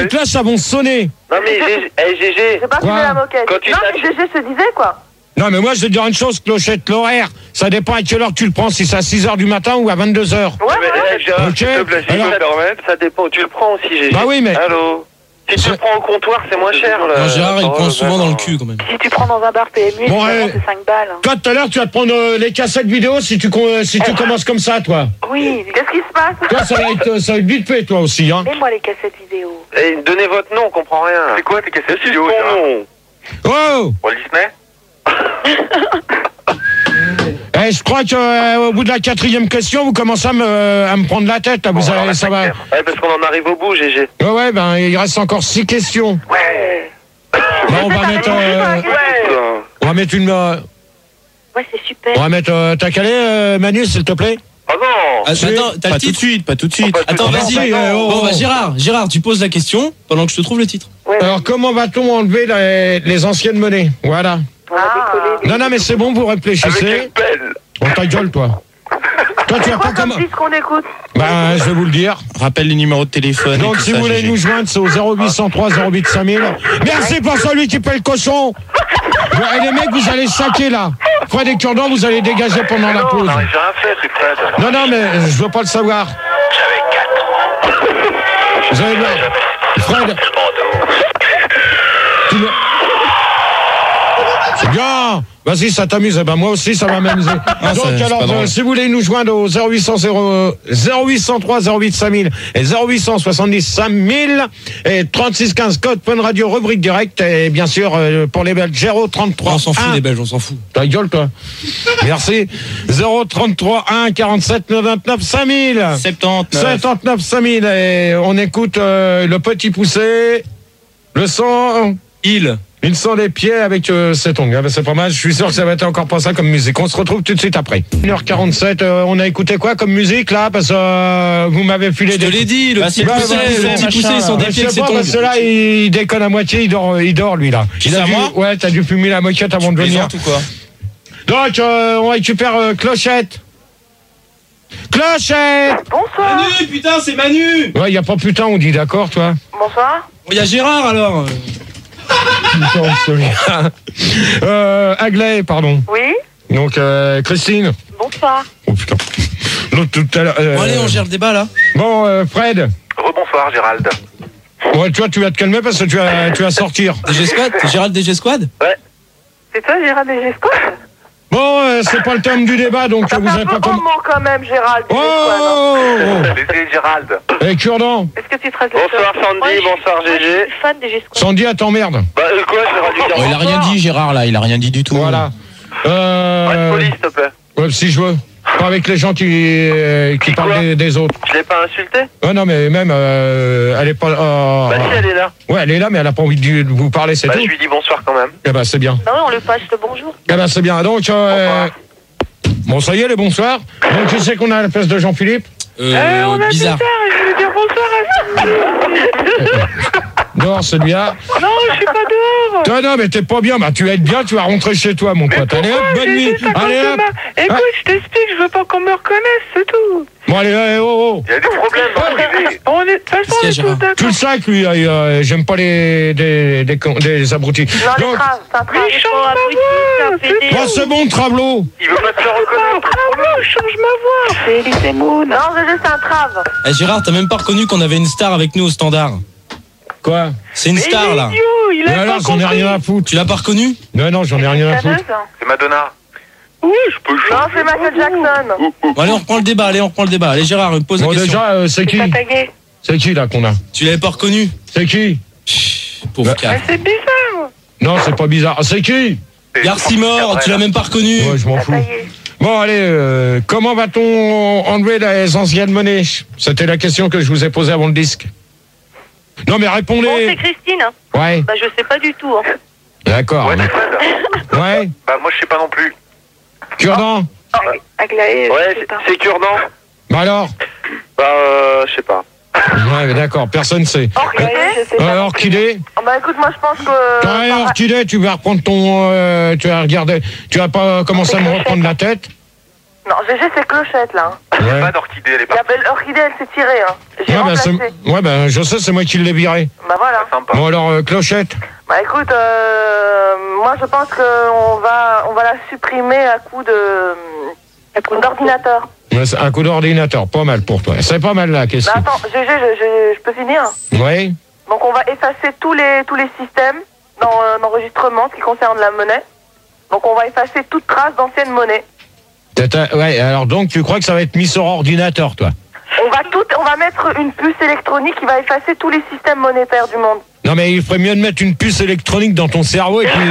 là, ça vont sonner. Non mais GG. J'ai pas filé la moquette. Quand tu non, mais GG se disait quoi. Non, mais moi, je vais te dire une chose, Clochette, l'horaire, ça dépend à quelle heure tu le prends, si c'est à 6h du matin ou à 22h. Ouais, ouais. Gérard, Ok. s'il te plaît, si Alors- ça permet, ça dépend. Tu le prends aussi, GG. Bah oui, mais... Allô. Si tu le prends au comptoir, c'est moins cher. Non, Gérard, il prend souvent dans le cul quand même. Si tu prends dans un bar PMU, Bon, finalement, allez. c'est 5 balles. Toi, tout à l'heure, tu vas te prendre les cassettes vidéo si tu commences comme ça, toi. Oui, qu'est-ce qui se passe? Toi, ça va être vite fait, toi aussi, hein. Mets-moi les cassettes vidéo. Eh, donnez votre nom, on comprend rien. C'est quoi tes cassettes vidéo, Gérard? Oh Walt Disney? je crois qu'au bout de la 4e question, vous commencez à me prendre la tête, là. Vous avez, ça va... Ouais, parce qu'on en arrive au bout, GG. Ouais, ben, il reste encore 6 questions. Ouais. Bon, on va mettre... on va mettre une... Ouais, c'est super. on va mettre... t'as calé, Manu, s'il te plaît? Oh non. Attends, t'as le Pas tout de titre? suite, pas tout de suite. Attends, Ah, vas-y. si, Bon, bah, Gérard, tu poses la question pendant que je te trouve le titre. Ouais, Alors, comment va-t-on enlever les anciennes monnaies? Voilà. on a décollé. Non, mais c'est bon, vous réfléchissez. Avec une pelle. On ta gueule, toi. Toi, tu vas pas comment... Qu'est-ce qu'on écoute? Ben, je vais vous le dire. Rappelle les numéros de téléphone. Donc, et tout si ça, vous voulez GG. nous joindre, c'est au 0803 08 5000. Merci pour celui qui paie le cochon. Et les mecs, vous allez saquer, là. Fred et Cure-dent, vous allez dégager pendant la pause. Non, j'ai rien fait, c'est Fred. Non, mais je veux pas le savoir. Vous allez voir. Fred. C'est bien. Vas-y, ça t'amuse. Eh ben, moi aussi, ça va m'amuser. Ah, Donc, c'est alors, pas drôle. si vous voulez nous joindre au 0803 08 5000 et 0870 5000 et 36 15 code Fun Radio, rubrique direct. Et bien sûr, pour les Belges, 033 On s'en fout 1. des Belges, on s'en fout. Ta gueule, toi. Merci. 033 1 47 99 5000. 79. 79 5000. Et on écoute le petit poussé, le son. Il sent les pieds avec cet ongle. Ah ben, c'est pas mal. Je suis sûr que ça va être encore pas ça comme musique. On se retrouve tout de suite après. 1h47. On a écouté quoi comme musique là? Parce que vous m'avez filé Je te l'ai dit, le Bah, petit c'est poussé, pas- le petit poussé, ils sont des Je pieds sais que c'est pas, ton. parce que là, il déconne à moitié. Il dort lui là. Qui Il a ça, dû- moi Ouais, t'as dû fumer la moquette avant de venir. Plaisante ou quoi? Donc, on récupère Clochette. Clochette! Bonsoir. Manu, putain, c'est Manu! Ouais, y a pas putain, on dit d'accord, toi. Bonsoir. Il y a Gérard alors. Putain, celui-là. Aglaé, pardon. Oui. Donc, Christine. Bonsoir. Oh putain. L'autre tout à l'heure. Bon, allez, on gère le débat là. Bon, Fred. Rebonsoir, Gérald. Ouais, toi, tu vas te calmer parce que tu vas sortir. DG Squad? Gérald DG Squad? C'est toi, Gérald Desgescos? Bon, c'est pas le thème du débat, donc Ça vous fait un avez peu pas comme. homo quand même, Gérald. Oh! Laissez Gérald. Et Cure-dent. Est-ce que tu te restes Bonsoir Sandy, bonsoir Moi, je GG. suis fan des Gesquois. Sandy, elle t'emmerde. Bah, quoi, je vais Oh, il a rien dit, Gérard, là. Il a rien dit du tout. Voilà. Reste poli, s'il te plaît. Ouais, si je veux. Pas avec les gens qui parlent quoi des autres. Je l'ai pas insulté? Ouais, non, mais même, elle est pas. Bah, si, elle est là. Ouais, elle est là, mais elle a pas envie de vous parler, c'est Bah, tout. je lui dis bonsoir quand même. Eh ben, c'est bien. Non, on lui passe le bonjour. Eh ben, c'est bien. Donc, bon, ça y est, les bonsoirs. Donc, tu sais qu'on a la place de Jean-Philippe. Bizarre. Je veux dire bonsoir Dehors, celui-là. Non, je suis pas dehors. Toi, non, mais t'es pas bien. Bah, tu vas être bien, tu vas rentrer chez toi, mon pote. Allez hop, bonne nuit. Allez hop. Écoute, je t'explique, je veux pas qu'on me reconnaisse, c'est tout. Bon, allez, oh. Il y a des problèmes dans le privé. On est, de toute façon, on est tous d'accord. Tu le sais que lui, j'aime pas des abrutis. Non, les Donc, traves, c'est un trave. Mais change ma voix, oh, c'est bon, Travelo. Il veut pas te faire reconnaître. Change ma voix. C'est Elise Moon. Non, c'est un trave. Eh, Gérard, t'as même pas reconnu qu'on avait une star avec nous au standard. Quoi? C'est une star là. Il Mais alors, j'en ai rien à foutre. Tu l'as pas reconnu? Non, j'en ai rien à foutre. C'est Madonna. Oui, je peux changer. Non, c'est Michael Jackson. Bon, allez, on reprend le débat. Allez, Gérard, pose la Bon, question. déjà, c'est qui? Pas tagué. C'est qui, là, qu'on a? Tu l'avais pas reconnu? C'est qui? Pauvre Bah, cap. C'est bizarre. Non, c'est pas bizarre. C'est qui? Garcimore, tu l'as même pas reconnu? Ouais, je m'en fous. Bon, allez, comment va-t-on enlever les anciennes monnaies? C'était la question que je vous ai posée avant le disque. Non, mais Bon, c'est répondez. Christine. Ouais, Bah, je sais pas du tout. Hein. d'accord. Ouais, c'est Fred. Ouais, Bah, moi, je sais pas non plus. Cure-dent. Aglaé, Ouais, c'est cure-dent. Bah alors? Bah, je sais pas. Ouais, mais d'accord, personne sait. Orchidée, je sais pas. Orchidée? Bah écoute, moi je pense que... Ouais, Orchidée, tu vas reprendre ton... tu vas regarder... Tu vas pas commencer à me reprendre la tête? Non, GG, c'est Clochette, là. Il n'y a Ouais. pas d'orchidée, elle est Il y partie. avait l'orchidée, elle s'est tirée, hein. J'ai Ouais, bah, remplacé. ouais, bah, je sais, c'est moi qui l'ai viré. Bah voilà. Sympa. Bon, alors, Clochette. Bah écoute, moi je pense qu'on va la supprimer à coup d'ordinateur. Ouais, c'est un coup d'ordinateur, pas mal pour toi. C'est pas mal la Mais question. attends, GG, je peux finir. Oui. Donc on va effacer tous les systèmes dans l'enregistrement, ce qui concerne la monnaie. Donc on va effacer toute trace d'ancienne monnaie. Ouais, alors donc tu crois que ça va être mis sur ordinateur, toi? On va mettre une puce électronique qui va effacer tous les systèmes monétaires du monde. Non, mais il ferait mieux de mettre une puce électronique dans ton cerveau et puis.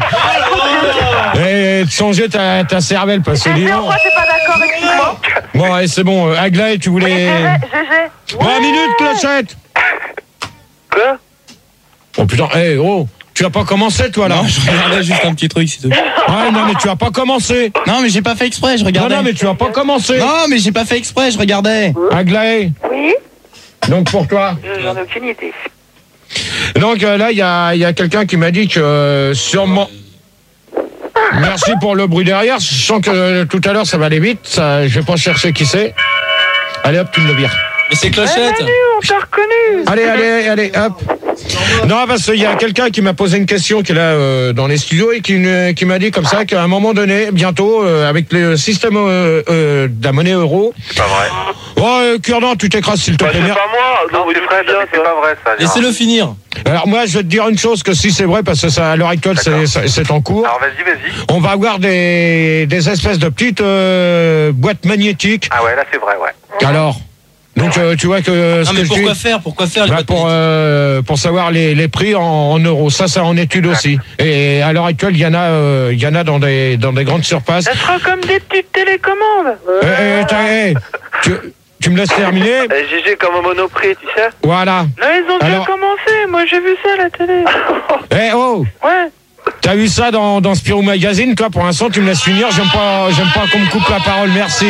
Et de changer ta cervelle, parce que dis GG, donc. pourquoi t'es pas d'accord, excuse-moi? Bon, allez, c'est bon. Aglaé, tu voulais. GG. 3 minutes, Clochette. Quoi? Oh putain, oh, tu as pas commencé, toi, là? Non, je regardais juste un petit truc, c'est tout. Ouais, non, mais tu as pas commencé. Non, mais j'ai pas fait exprès, je Non, regardais. non, mais tu as pas commencé. Non, mais j'ai pas fait exprès, je regardais. Aglaé, Oui. donc pour toi. J'en ai aucune idée. Donc là, il y a quelqu'un qui m'a dit que sûrement. Merci pour le bruit derrière. Je sens que tout à l'heure, ça va aller vite. Ça, je vais pas chercher qui c'est. Allez, hop, tu me le vires. Mais c'est Clochette. On t'a reconnu. Allez, hop. Non, parce qu'il y a quelqu'un qui m'a posé une question qui est là dans les studios et qui m'a dit comme ça qu'à un moment donné, bientôt, avec le système de la monnaie euro. C'est pas vrai. Oh, Cure-dent, tu t'écrases s'il te Bah, plaît. c'est Merde. pas moi. Non, c'est Fred, mais c'est pas vrai, ça. Laissez-le finir. Alors moi, je vais te dire une chose, que si c'est vrai, parce que ça, à l'heure actuelle, c'est en cours. Alors, vas-y. On va avoir des espèces de petites boîtes magnétiques. Ah ouais, là, c'est vrai, ouais. Alors, donc tu vois que Ah, ce mais que je pourquoi dis, faire les bah, boîtes magnétiques pour savoir les prix en euros. Ça en étude aussi. Et à l'heure actuelle, il y en a dans des grandes surfaces. Ça sera comme des petites télécommandes. Tu me laisses terminer? GG comme au Monoprix, tu sais. Voilà. Là, ils ont Alors- commencé. Moi, j'ai vu ça à la télé. Oh, Ouais. t'as vu ça dans Spirou Magazine? Toi, pour l'instant, tu me laisses finir. J'aime pas qu'on me coupe la parole. Merci.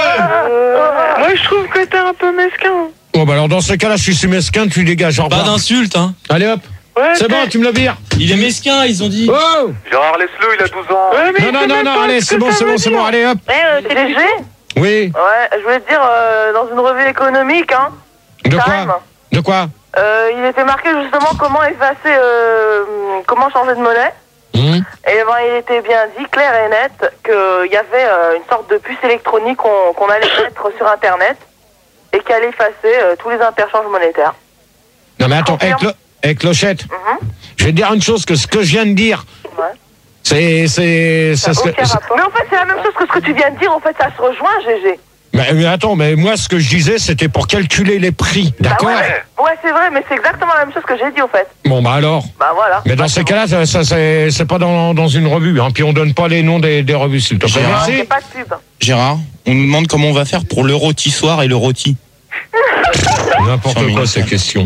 Moi, je trouve que t'es un peu mesquin. Bon, bah alors dans ce cas-là, je suis mesquin, tu dégages. Au Pas revoir. d'insulte, hein. Allez hop. Ouais, C'est bon, tu me le vires. Il est mesquin, ils ont dit. Oh! Gérard, laisse-le, il a 12 ans. Ouais, mais Non, allez, c'est bon, allez hop. C'est léger. Oui. Ouais, je voulais te dire, dans une revue économique, hein, De Time, quoi? De quoi? il était marqué justement comment effacer, comment changer de monnaie. Et ben, il était bien dit, clair et net, qu'il y avait une sorte de puce électronique qu'on allait mettre sur Internet et qui allait effacer tous les interchanges monétaires. Non mais attends, Confirme. Clochette, je vais te dire une chose, que ce que je viens de dire, Ouais. c'est Ça ce n'a que... aucun rapport. Mais en fait, c'est la même chose que ce que tu viens de dire. En fait, ça se rejoint, GG. Mais attends, mais moi ce que je disais, c'était pour calculer les prix, d'accord? Bah ouais, c'est vrai, mais c'est exactement la même chose que j'ai dit, au fait. Bon bah alors. Bah voilà. Mais dans ces cas-là, ça c'est pas dans une revue, hein. Puis on donne pas les noms des revues, s'il te plaît. Gérard. C'est Merci. pas de pub. Gérard, on nous demande comment on va faire pour le rôti soir et le rôti. N'importe quoi minutes, ces hein. questions.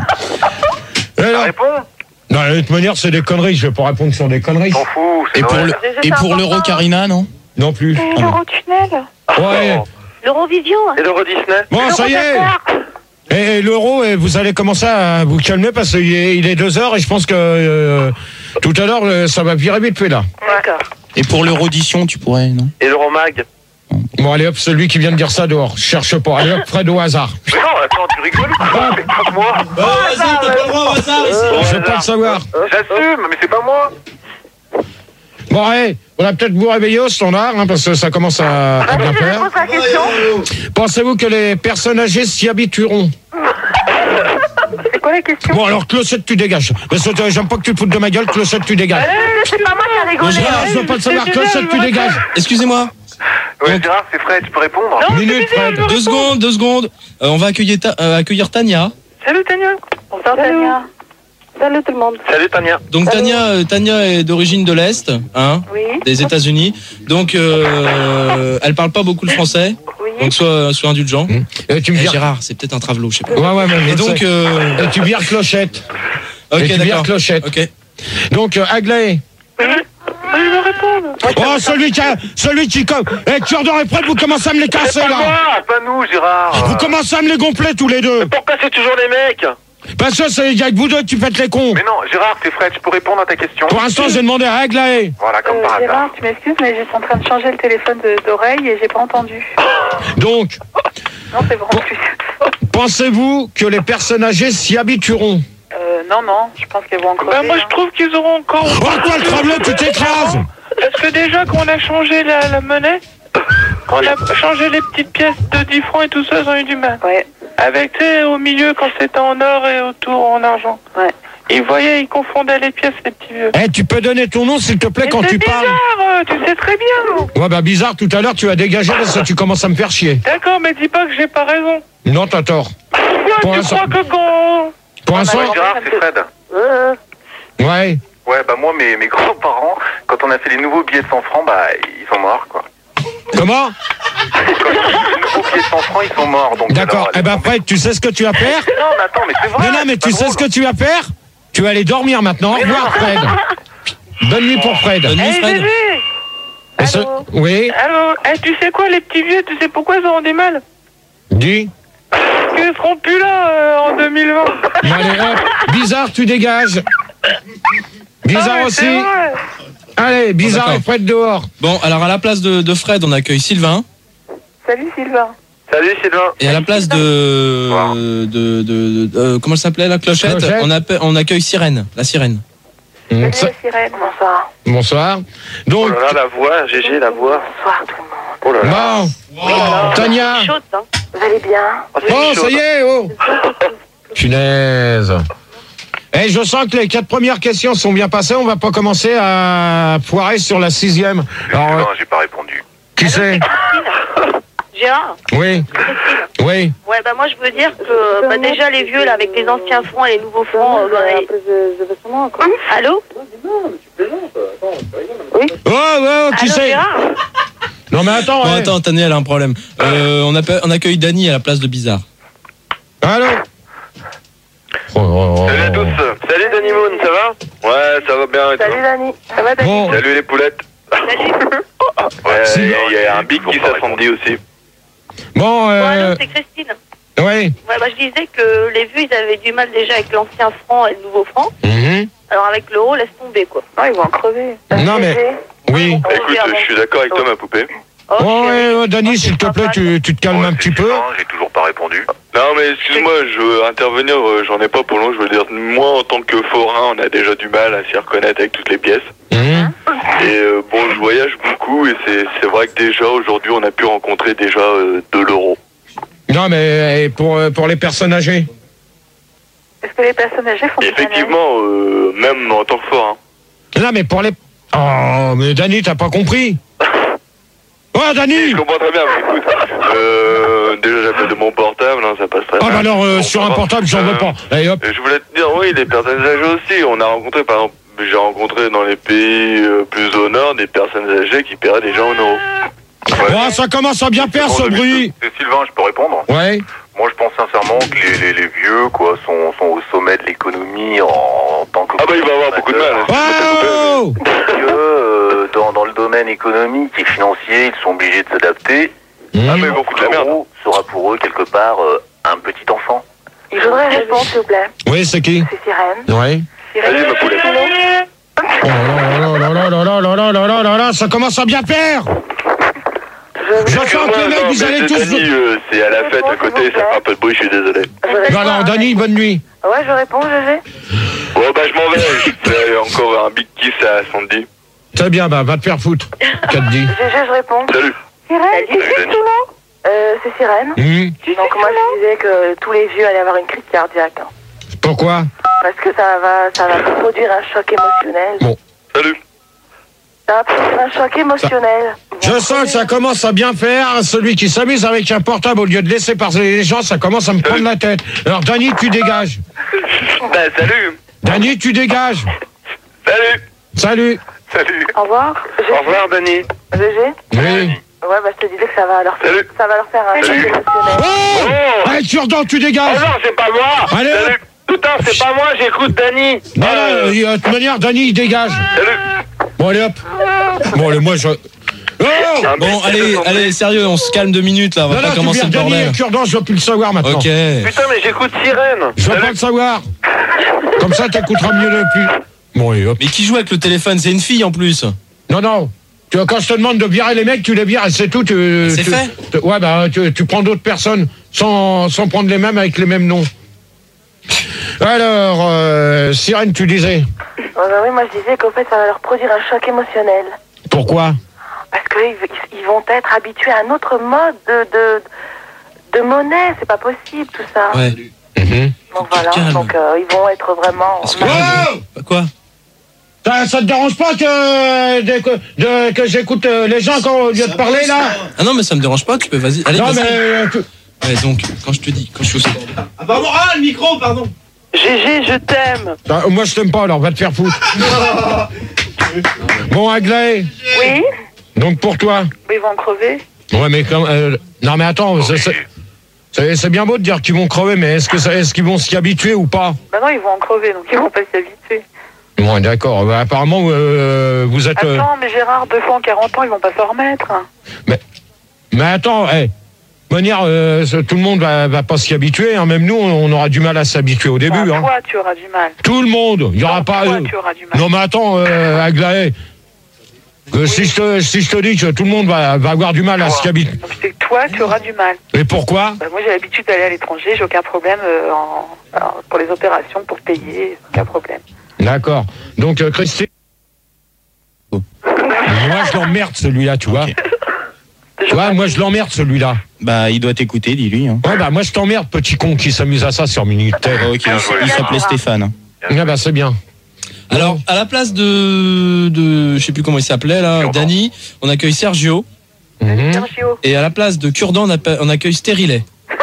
Ça Alors, répond? non, de toute manière, c'est des conneries. Je vais pas répondre sur des conneries. T'en fous, c'est Et pour Noël. le, et pour l'euro Carina, non? Non plus. L'Eurotunnel. Ouais. L'Eurovision. Et l'Euro Disney? Bon, ça y est. Et l'euro, vous allez commencer à vous calmer parce qu'il est 2h et je pense que tout à l'heure, ça va virer vite fait là. D'accord. Et pour l'eurodition, tu pourrais, non? Et l'Euromag? Bon, allez hop, celui qui vient de dire ça dehors. Je cherche pas. Allez hop, Fred au hasard. Non, attends, tu rigoles ou quoi? C'est pas moi. Vas-y, t'as pas le droit au hasard ici. Je veux pas le savoir. J'assume, mais c'est pas moi. Bon, allez, on va peut-être vous réveiller au standard, hein, parce que ça commence à bien Je faire. pose la question. Pensez-vous que les personnes âgées s'y habitueront? C'est quoi la question? Bon, alors, Clochette, tu dégages. Parce que j'aime pas que tu te foutes de ma gueule, Clochette, tu dégages. C'est pas moi qui a rigolé. Gérard, je veux pas le savoir, Clochette, tu dégages. Excusez-moi. Ouais, Gérard, c'est Fred, tu peux répondre? Minute, Fred. 2 secondes. On va accueillir Tania. Salut Tania. Bonsoir Tania. Salut tout le monde. Salut Tania. Donc Tania est d'origine de l'Est, hein, Oui. des États-Unis. Donc elle parle pas beaucoup le français. Oui. Donc sois indulgent. Et tu me Eh, vires. Gérard, c'est peut-être un travelot, je sais pas. Ouais, mais Et donc et tu vires Clochette. ok, et tu vires d'accord. Clochette. Ok. Donc, Aglaé. Oui. Je vais répondre. Oh, celui qui comme. Eh, Cure-dent est prêt, vous commencez à me les casser, Pas là. moi, pas nous, Gérard. Vous commencez à me les gonfler tous les deux. Pourquoi c'est toujours les mecs? Parce que c'est avec vous deux que tu faites les cons. Mais non, Gérard, c'est Fred, je peux répondre à ta question. Pour l'instant, j'ai demandé à régler. Voilà, comme par hasard. Gérard, tu m'excuses, mais j'étais en train de changer le téléphone d'oreille et j'ai pas entendu. Donc, Non, c'est bon. pensez-vous que les personnes âgées s'y habitueront? Non, je pense qu'elles vont encore. Moi, je trouve qu'ils auront encore... Oh, toi, le tremblement, tu t'écrases. Parce que déjà, quand on a changé la monnaie, quand on a changé les petites pièces de 10 francs et tout ça, ils ont eu du mal. Ouais. Avec, tu sais, au milieu, quand c'était en or et autour en argent. Ouais. Ils voyaient, ils confondaient les pièces, les petits vieux. Eh, tu peux donner ton nom, s'il te plaît, quand tu parles? C'est bizarre, tu sais très bien. Ouais, bah, bizarre, tout à l'heure, tu as dégagé parce que tu commences à me faire chier. D'accord, mais dis pas que j'ai pas raison. Non, t'as tort. Pour Tu l'instant- crois que quand... Pour l'instant, Gérard, c'est Fred. ouais. Ouais, bah moi, mes grands-parents, quand on a fait les nouveaux billets de 100 francs, bah, ils sont morts, quoi. Comment? Quand on a fait les nouveaux billets de 100 francs, ils sont morts, donc... D'accord. alors, Eh ben, Fred, tu sais ce que tu vas faire? Non, mais attends, mais c'est vrai. Non, mais tu sais ce que tu vas faire? Tu vas aller dormir maintenant. Au revoir, Fred. Bonne nuit pour Fred. Bonne nuit, Hey, Fred. bébé. Et ce- Oui, Allô, tu sais quoi, les petits vieux, tu sais pourquoi ils auront des mal? dis. Parce qu'ils seront plus là en 2020. Bon, allez, hop. Bizarre, tu dégages. Bizarre Ah, mais aussi. c'est vrai. Allez, Bizarre d'accord. et Fred dehors. Bon, alors à la place de Fred, on accueille Sylvain. Salut Sylvain. Salut, Sylvain. Et à la place de comment elle s'appelait, la clochette, Clochette. on accueille Sirène, la sirène. Salut Ça- Sirène. Bonsoir. Bonsoir. Oh Donc, là là, la voix, GG, la voix. Bonsoir tout le monde. Oh là là. bon. Tania. Chaude, hein. Vous allez bien? Oh, ça y est, oh. Punaise. Eh, je sens que les 4 premières questions sont bien passées. On va pas commencer à foirer sur la 6e. Alors, Non, j'ai pas répondu. qui c'est? Gérard, Oui. Oui. ouais, bah moi je veux dire que déjà les vieux là avec les anciens francs et les nouveaux francs, Allô? Oh, ouais, qui Allô, c'est? Gérard? Non, mais attends. Bon, ouais. attends, Tania, elle a un problème. On accueille Dany à la place de Bizarre. Allô? Salut à tous. Salut, Danny Moon, ça va? Ouais, ça va bien et toi? Salut Dani. Ça va Dani? Bon. Salut les poulettes. Salut. Ouais, Si. il y a un big qui s'attendit aussi. Bon, Bon, allô, c'est Christine. oui. Ouais, bah je disais que les vieux ils avaient du mal déjà avec l'ancien franc et le nouveau franc. Mhm. Alors avec l'euro, laisse tomber quoi. Non, ils vont en crever. Non, mais. Oui. Écoute, je suis d'accord avec toi, ma poupée. Oh, Oh, chérie. ouais, Dany, s'il te plaît, tu te calmes un petit peu. J'ai toujours pas répondu. Non, mais excuse-moi, je veux intervenir, j'en ai pas pour long. Je veux dire, moi, en tant que forain, on a déjà du mal à s'y reconnaître avec toutes les pièces. Mhm. Et bon, je voyage beaucoup et c'est vrai que déjà, aujourd'hui, on a pu rencontrer déjà de l'euro. Non, mais pour les personnes âgées. Est-ce que les personnes âgées font du Effectivement, même en tant que forain. Non, mais pour les. Oh, mais Dany, t'as pas compris? Oh, Dany! Je comprends très bien, mais écoute, déjà j'appelle de mon portable, hein, ça passe très Ah, bien. bah alors, sur un portable, j'en veux pas. Allez, hop. Je voulais te dire, oui, les personnes âgées aussi. On a rencontré, par exemple, j'ai rencontré dans les pays plus au nord des personnes âgées qui paieraient déjà en euros. Oh, ça commence à bien faire, ce bruit. C'est Sylvain, je peux répondre? Ouais. Moi, je pense sincèrement que les vieux, quoi, sont au sommet de l'économie en tant que... Ah bah il va avoir beaucoup de mal. Oh! Dans le domaine économique et financier, ils sont obligés de s'adapter. Ah mais ils vont foutre la merde. L'euro sera pour eux, quelque part, un petit enfant. Je voudrais répondre, s'il vous plaît. Oui, c'est qui? C'est Sirène. Ouais. Vas-y, ma poulette. Oh là là là là là là là là là là là, ça commence à bien faire! Je sens que les mecs, vous allez tous... Dany, c'est à la fête à côté, ça fait un peu de bruit, je suis désolé. Non, non, Dany, bonne nuit. Ouais, je réponds, GG. Bon bah je m'en vais, je fais encore un big kiss à Sandy. Très bien, bah, va te faire foutre. Qu'as-tu dit? GG, je réponds. Salut. Sirène, Salut, Dany. c'est Sirène. Donc moi je disais que tous les vieux allaient avoir une crise cardiaque. Hein. Pourquoi? Parce que ça va produire un choc émotionnel. Bon. Salut. Ça va produire un choc émotionnel. Je sens que ça commence à bien faire. Celui qui s'amuse avec un portable au lieu de laisser parler les gens, ça commence à me prendre la tête. Alors, Dany, tu dégages. Bah salut. Dany, tu dégages. Salut. Salut. Salut. Au revoir. Au revoir Dany. GG. Oui. Ouais, bah je te disais que ça va leur faire un choc émotionnel. Oh! Allez, Turdan, tu dégages. Oh non, c'est pas moi. Allez. Salut. Putain, c'est pas moi, j'écoute Dany. Non, non, de toute manière, Dany, il dégage. Salut. Bon, allez, hop. Bon, allez, moi, je... Oh! Bon, allez, sérieux, on se calme 2 minutes là, on va pas commencer le bordel. Cure-dent, je veux plus le savoir maintenant. Ok. Putain, mais j'écoute Sirène. Je veux pas le savoir. Comme ça, t'écouteras mieux le plus. Bon, et hop. Mais qui joue avec le téléphone? C'est une fille en plus. Non. Quand je te demande de virer les mecs, tu les vires et c'est tout. C'est fait. Ouais, bah, tu prends d'autres personnes sans prendre les mêmes avec les mêmes noms. Alors, Sirène, tu disais? Oui, moi je disais qu'en fait ça va leur produire un choc émotionnel. Pourquoi? Parce qu'ils vont être habitués à un autre mode de monnaie, c'est pas possible tout ça. Ouais. Donc voilà, donc ils vont être vraiment... Quoi? Ça te dérange pas que j'écoute les gens quand au lieu de parler là? Ah non, mais ça me dérange pas, tu peux, vas-y. Allez, non, vas-y. mais... Ouais, donc, quand je suis aussi... Ah bah le micro, pardon. GG, je t'aime. Moi je t'aime pas alors, va te faire foutre. Bon, Aglaé. Oui. Donc pour toi? Ils vont crever. Ouais, mais quand... non, mais attends, c'est bien beau de dire qu'ils vont crever, mais est-ce qu'ils vont s'y habituer ou pas? Bah non, ils vont en crever, donc ils vont pas s'y habituer. Bon, d'accord. Bah, apparemment, vous êtes... Attends, mais Gérard, 2 fois en 40 ans, ils vont pas s'en remettre. Mais attends, manière, tout le monde va pas s'y habituer. Hein. Même nous, on aura du mal à s'habituer au début. Toi, hein. tu auras du mal. Tout le monde. Il y aura pas... Toi, tu auras du mal. Non, mais attends, Aglaé. Si je te dis que tout le monde va avoir du mal à s'y habituer. Donc c'est que toi, tu auras du mal. Et pourquoi? Moi, j'ai l'habitude d'aller à l'étranger, j'ai aucun problème pour les opérations, pour payer, aucun problème. D'accord. Donc, Christine... Moi, je l'emmerde, celui-là, tu vois. Okay. Tu vois, moi, je l'emmerde, celui-là. Bah, il doit t'écouter, dis-lui. Hein. Ouais, bah, moi, je t'emmerde, petit con qui s'amuse à ça sur Minitel. Ok, il s'appelait Stéphane. Ah, bah, c'est bien. Alors, à la place de je sais plus comment il s'appelait là, Dany, on accueille Sergio. Sergio. Et à la place de Cure-dent, on accueille Stérilet.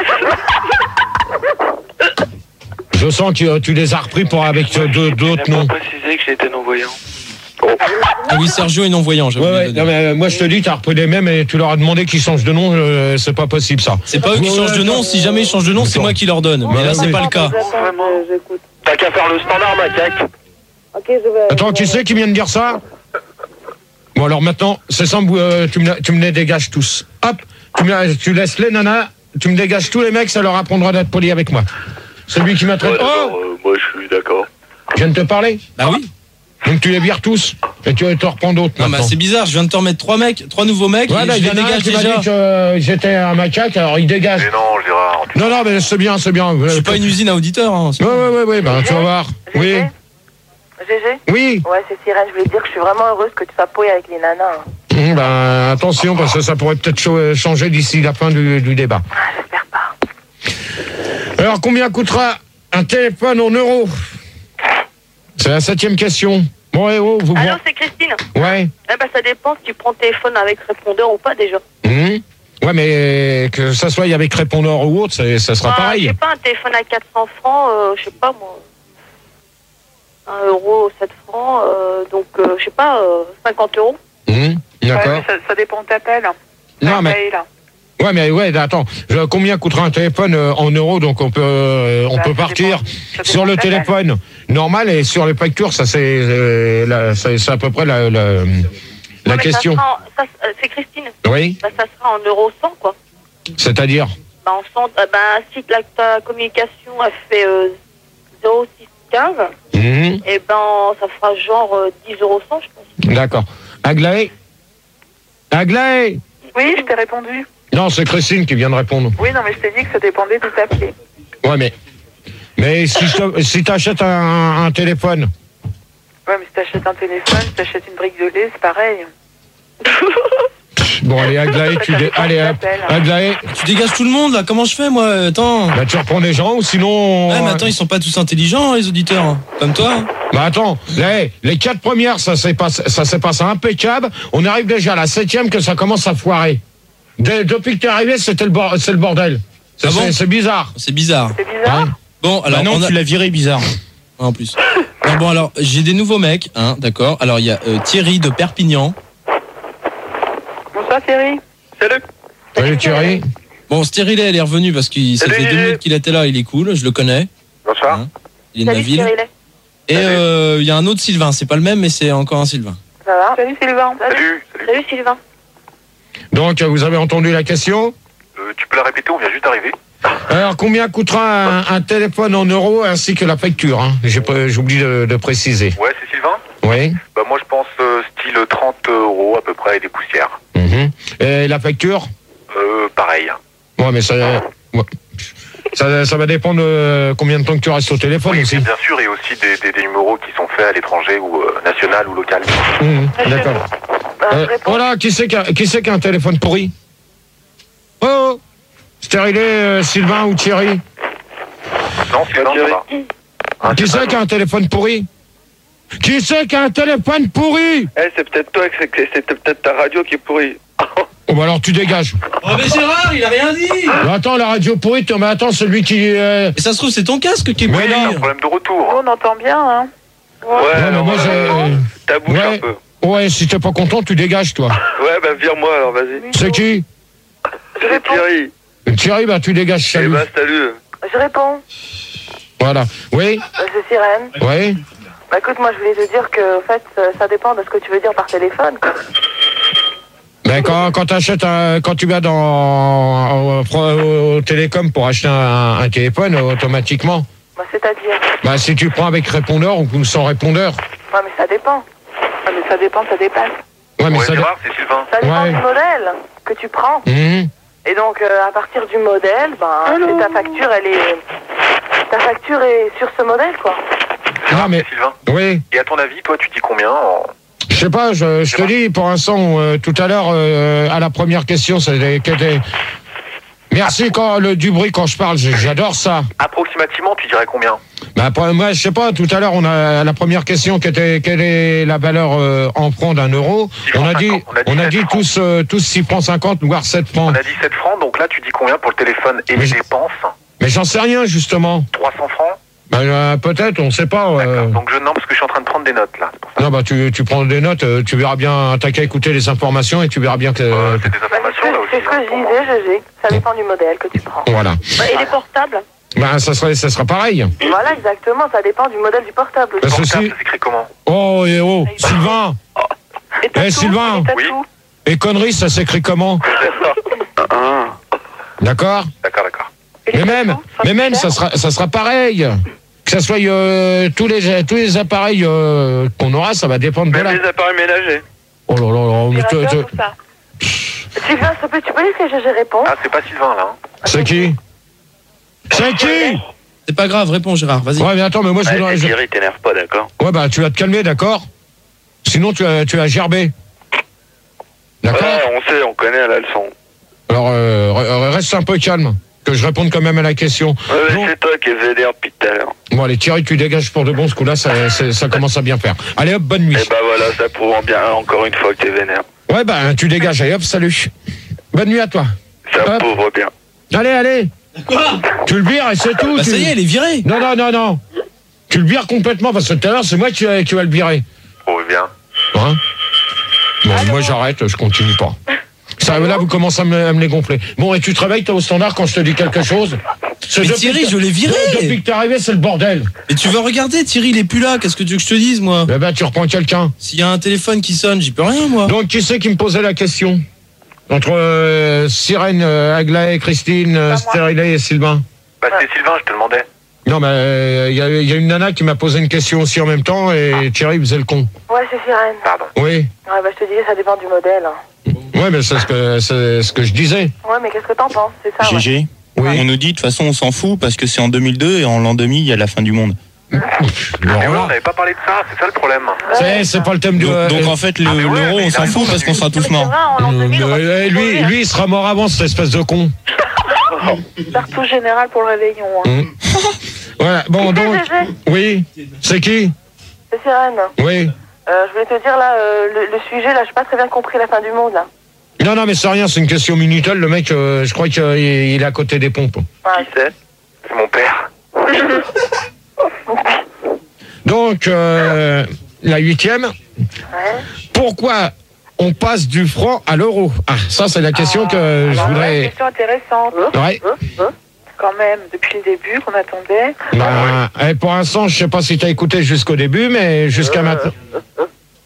Je sens que tu les as repris avec d'autres noms. Je n'ai pas précisé que j'étais non-voyant. Ah oui, Sergio est non-voyant. Ouais, non, mais moi je te dis, t'as repris les mêmes et tu leur as demandé qu'ils changent de nom, c'est pas possible ça. C'est pas eux qui changent de nom, si jamais ils changent de nom, c'est moi qui leur donne. Mais là, c'est pas le cas. T'as qu'à faire le standard, macaque. Attends, qui c'est qui vient de dire ça? Bon, alors maintenant, c'est simple, tu me les dégages tous. Hop, tu laisses les nanas, tu me dégages tous les mecs, ça leur apprendra d'être poli avec moi. Celui qui m'a traité. Moi, je suis d'accord. Je viens de te parler? Bah oui. Donc tu les vires tous et tu te reprends d'autres. Non, mais c'est bizarre, je viens de te remettre 3 nouveaux mecs, ouais, et bah, je les dégage déjà. Il m'a dit que j'étais un macaque, alors il dégage. Mais non, Gérard. Non, mais c'est bien. Je suis pas une usine à auditeurs. Hein, ouais, bah, tu vas voir. Oui. GG? Oui. Ouais, c'est Sirène, je voulais te dire que je suis vraiment heureuse que tu sois poé avec les nanas. Ben, attention, parce que ça pourrait peut-être changer d'ici la fin du débat. J'espère pas. Alors, combien coûtera un téléphone en euros? C'est la 7e question. Bon, vous... Alors, c'est Christine. Ouais. Eh ben, ça dépend si tu prends le téléphone avec répondeur ou pas, déjà. Ouais, mais que ça soit avec répondeur ou autre, ça sera pareil. Je sais pas, un téléphone à 400 francs, je sais pas, moi... 1 euro, 7 francs, donc, je sais pas, 50 euros. D'accord. Ouais, ça dépend de t'appelles. Non, mais... Ouais, mais attends, combien coûtera un téléphone en euros? Donc on peut partir sur le téléphone normal et sur les factures, ça c'est à peu près la question. C'est Christine. Oui. Bah, ça sera en euros 100, quoi. C'est-à-dire? Bah, en 100, si ta communication a fait 0,615, et ben ça fera genre 10 euros 100, je pense. D'accord. Aglaé? Oui, je t'ai répondu. Non, c'est Christine qui vient de répondre. Oui, non, mais je t'ai dit que ça dépendait de t'appeler. Ouais, mais si t'achètes un téléphone. Ouais, mais si t'achètes un téléphone, si t'achètes une brique de lait, c'est pareil. Bon, allez, Aglaé, Aglaé. Tu dégages tout le monde, là, comment je fais, moi? Attends. Bah, tu reprends des gens, ou sinon... Ouais, mais attends, ils sont pas tous intelligents, les auditeurs, hein, comme toi. Bah, attends, les 4 premières, ça s'est passé impeccable. On arrive déjà à la 7e que ça commence à foirer. Depuis que t'es arrivé, c'est le bordel. C'est bizarre. C'est bizarre. C'est bizarre. Ouais. Bon, alors... Bah non, tu l'as viré bizarre. En plus. Non, bon, alors, j'ai des nouveaux mecs, hein, d'accord. Alors, il y a Thierry de Perpignan. Bonsoir Thierry. Salut Thierry. Bon, Stérilet, elle est revenue parce que ça fait 2 minutes qu'il était là, il est cool, je le connais. Bonsoir. Hein, il est de ma ville. Thierry. Et il y a un autre Sylvain, c'est pas le même, mais c'est encore un Sylvain. Ça va? Salut Sylvain. Salut Sylvain. Donc, vous avez entendu la question? Tu peux la répéter, on vient juste d'arriver. Alors, combien coûtera un téléphone en euros ainsi que la facture, hein? J'oublie de préciser. Ouais, c'est Sylvain? Oui. Bah moi je pense style 30 € à peu près et des poussières. Et la facture? Pareil. Ouais, mais ça va dépendre de combien de temps que tu restes au téléphone aussi. Bien sûr, et aussi des numéros qui sont faits à l'étranger ou national ou local. D'accord. Voilà, qui c'est qui a un téléphone pourri? Oh, stérilé, Sylvain ou Thierry? Non, Sylvain, ça va. Qui c'est qui a un téléphone pourri? Qui c'est qui a un téléphone pourri? C'est peut-être toi, c'est peut-être ta radio qui est pourrie. Oh bah alors tu dégages. Oh mais Gérard, il a rien dit. Mais attends, la radio pourrie, mais attends, celui qui... Et ça se trouve, c'est ton casque qui est pourri. Oui, un problème de retour. On entend bien, hein. Ouais, mais moi ta bouche un peu. Ouais, si t'es pas content, tu dégages, toi. Ouais, bah vire-moi alors, vas-y. C'est qui? C'est Thierry. Thierry, bah tu dégages, Eh salut. bah salut. Je réponds. Voilà. Oui? C'est Sirène. Oui? Bah écoute, moi je voulais te dire que, en fait, ça dépend de ce que tu veux dire par téléphone, quoi. Ben quand tu vas au télécom pour acheter un téléphone, automatiquement. Bah c'est-à-dire? Bah si tu prends avec répondeur ou sans répondeur. Ouais, mais ça dépend. Ouais, mais ça dépend, ça dépasse. Ouais, mais c'est Sylvain. Ça dépend du modèle que tu prends. Et donc, à partir du modèle, ta facture est sur ce modèle, quoi. Ah, mais... Sylvain. Oui. Et à ton avis, toi, tu dis combien Je sais pas, je te dis, pour l'instant, tout à l'heure, à la première question, merci du bruit quand je parle, j'adore ça. Approximativement, tu dirais combien? Bah, moi, je sais pas, tout à l'heure, on a la première question qui était quelle est la valeur en francs d'un euro. On a dit tous 6 francs 50, voire 7 francs. On a dit 7 francs, donc là, tu dis combien pour le téléphone et les dépenses? Mais j'en sais rien, justement. 300 francs? Bah, peut-être, on sait pas. Donc non, parce que je suis en train de prendre des notes, là. Non, bah, tu prends des notes, tu verras bien, t'as qu'à écouter les informations et tu verras bien que... c'est des informations, là aussi. C'est ce que je disais, GG. Ça dépend du modèle que tu prends. Voilà. Et les portables? Bah, ça sera pareil. Voilà, exactement, ça dépend du modèle du portable. Le portable, ça s'écrit comment? Oh, Sylvain. Sylvain. Oui. Et conneries, ça s'écrit comment? D'accord? D'accord. Mais même, ça sera pareil. Que ça soit tous les appareils qu'on aura, ça va dépendre de là. Même les appareils ménagers. Oh là là, Sylvain, s'il te plaît, tu peux laisser GG répondre? Ah, c'est pas Sylvain, là. C'est qui? C'est qui? C'est pas grave, réponds Gérard, vas-y. Ouais, mais attends, mais moi je... Thierry, t'énerve pas, d'accord? Ouais, bah tu vas te calmer, d'accord? Sinon tu as gerbé. D'accord? Ouais, on sait, on connaît la leçon. Alors, reste un peu calme, que je réponde quand même à la question. Ouais, c'est toi qui es vénère depuis tout à l'heure. Bon, allez, Thierry, tu dégages pour de bon, ce coup-là, ça commence à bien faire. Allez, hop, bonne nuit. Et bah voilà, ça prouve bien encore une fois que t'es vénère. Ouais, bah, tu dégages, allez, hop, salut. Bonne nuit à toi. Ça prouve bien. Allez. Quoi? Tu le vires et c'est tout. Bah ça y est, elle est virée. Non. Tu le vires complètement, parce que tout à l'heure, c'est moi qui va le virer. Prouve bien. Hein? Bon, moi j'arrête, je continue pas. Ça, là, vous commencez à me les gonfler. Bon, et tu te réveilles, t'es au standard quand je te dis quelque chose? Mais Thierry, je l'ai viré. Depuis que t'es arrivé, c'est le bordel. Et tu veux regarder, Thierry, il est plus là. Qu'est-ce que tu veux que je te dise, moi? Eh ben, tu reprends quelqu'un. S'il y a un téléphone qui sonne, j'y peux rien, moi. Donc, qui c'est qui me posait la question? Entre Sirène, Aglaé, Christine, Stérilé et Sylvain? Bah, c'est Sylvain, je te demandais. Non, mais il y a une nana qui m'a posé une question aussi en même temps et Thierry faisait le con. Ouais, c'est Sirène. Pardon. Oui. Ouais, bah je te disais, ça dépend du modèle. Ouais, mais c'est ce que je disais. Ouais, mais qu'est-ce que t'en penses? C'est ça, GG. Oui. On nous dit, de toute façon, on s'en fout parce que c'est en 2002 et en l'an 2000, il y a la fin du monde. Mais on n'avait pas parlé de ça, c'est ça le problème. C'est pas le thème du... Donc en fait, l'euro, on s'en fout parce qu'on sera tous morts. Lui, il sera mort avant, cette espèce de con. Partout général pour le réveillon. Hein. Voilà, bon, donc... Oui, c'est qui? C'est Sirène. Oui. Je voulais te dire, là, le sujet, là, j'ai pas très bien compris la fin du monde, là. Non, mais c'est rien, c'est une question Minitel. Le mec, je crois qu'il est à côté des pompes. Ouais. Qui c'est? C'est mon père. Donc, la 8e. Ouais. Pourquoi on passe du franc à l'euro? Ah, ça, c'est la question que je Une voudrais... question intéressante. Ouais. Quand même, depuis le début qu'on attendait. Pour l'instant, je sais pas si tu as écouté jusqu'au début, mais jusqu'à maintenant...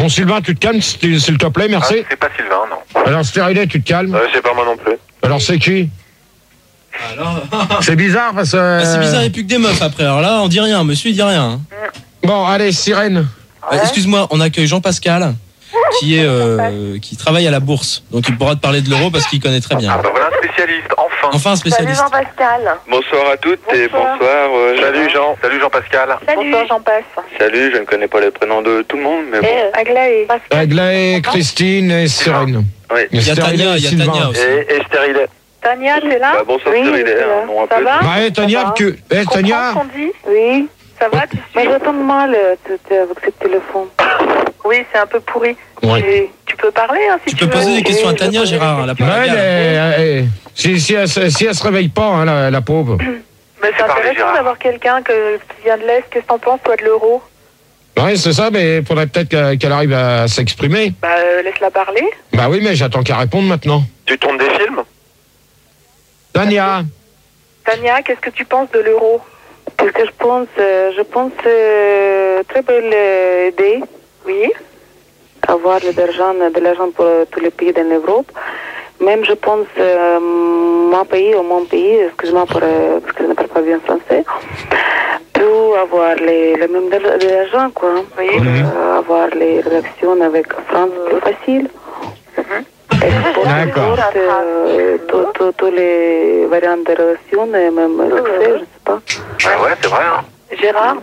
Bon, Sylvain, tu te calmes, s'il te plaît, merci. Ah, c'est pas Sylvain, non. Alors, Stérilé, tu te calmes. C'est pas moi non plus. Alors, c'est qui? Alors... C'est bizarre parce que... c'est bizarre, il n'y a plus que des meufs après. Alors là, on dit rien, monsieur, il dit rien. Bon, allez, Sirène. Excuse-moi, on accueille Jean-Pascal, qui travaille à la bourse. Donc il pourra te parler de l'euro parce qu'il connaît très bien. Ah bah voilà un spécialiste, enfin. Enfin un spécialiste. Salut Jean-Pascal. Bonsoir à toutes et bonsoir. Salut Jean, salut Jean-Pascal. Bonsoir Jean-Pass. Salut, je ne connais pas les prénoms de tout le monde, mais bon. Aglaé. Aglaé, Christine et Sirène. Oui. Il y a Tania, aussi. Et Stérilé. Tania, t'es là? Bah, bonsoir, Stérilé, un nom un Ça peu. va? Ouais, Tania, tu... Tania. Comprends ce qu'on dit? Oui. Ça va, tu suis? Mais j'entends mal avec ce téléphone. Oui, c'est un peu pourri. Ouais. Tu peux parler, hein, si tu peux poser des questions à Tania, Gérard. Si elle se réveille pas, hein, la pauvre. Mais c'est intéressant d'avoir quelqu'un qui vient de l'Est. Qu'est-ce que t'en penses, toi, de l'euro? Oui, c'est ça, mais il faudrait peut-être qu'elle arrive à s'exprimer. Bah, laisse-la parler. Bah oui, mais j'attends qu'elle réponde maintenant. Tu tournes des films? Tania, qu'est-ce que tu penses de l'euro? Qu'est-ce que je pense très belle idée. Oui. Avoir de l'argent pour tous les pays de l'Europe. Même je pense mon pays, excuse-moi parce que je ne parle pas bien français, peut avoir les mêmes de l'argent, quoi. Oui. Avoir les réactions avec France plus facile. D'accord. Tous les variantes de relations, même succès, je sais pas. Ouais, c'est vrai, hein. Gérard,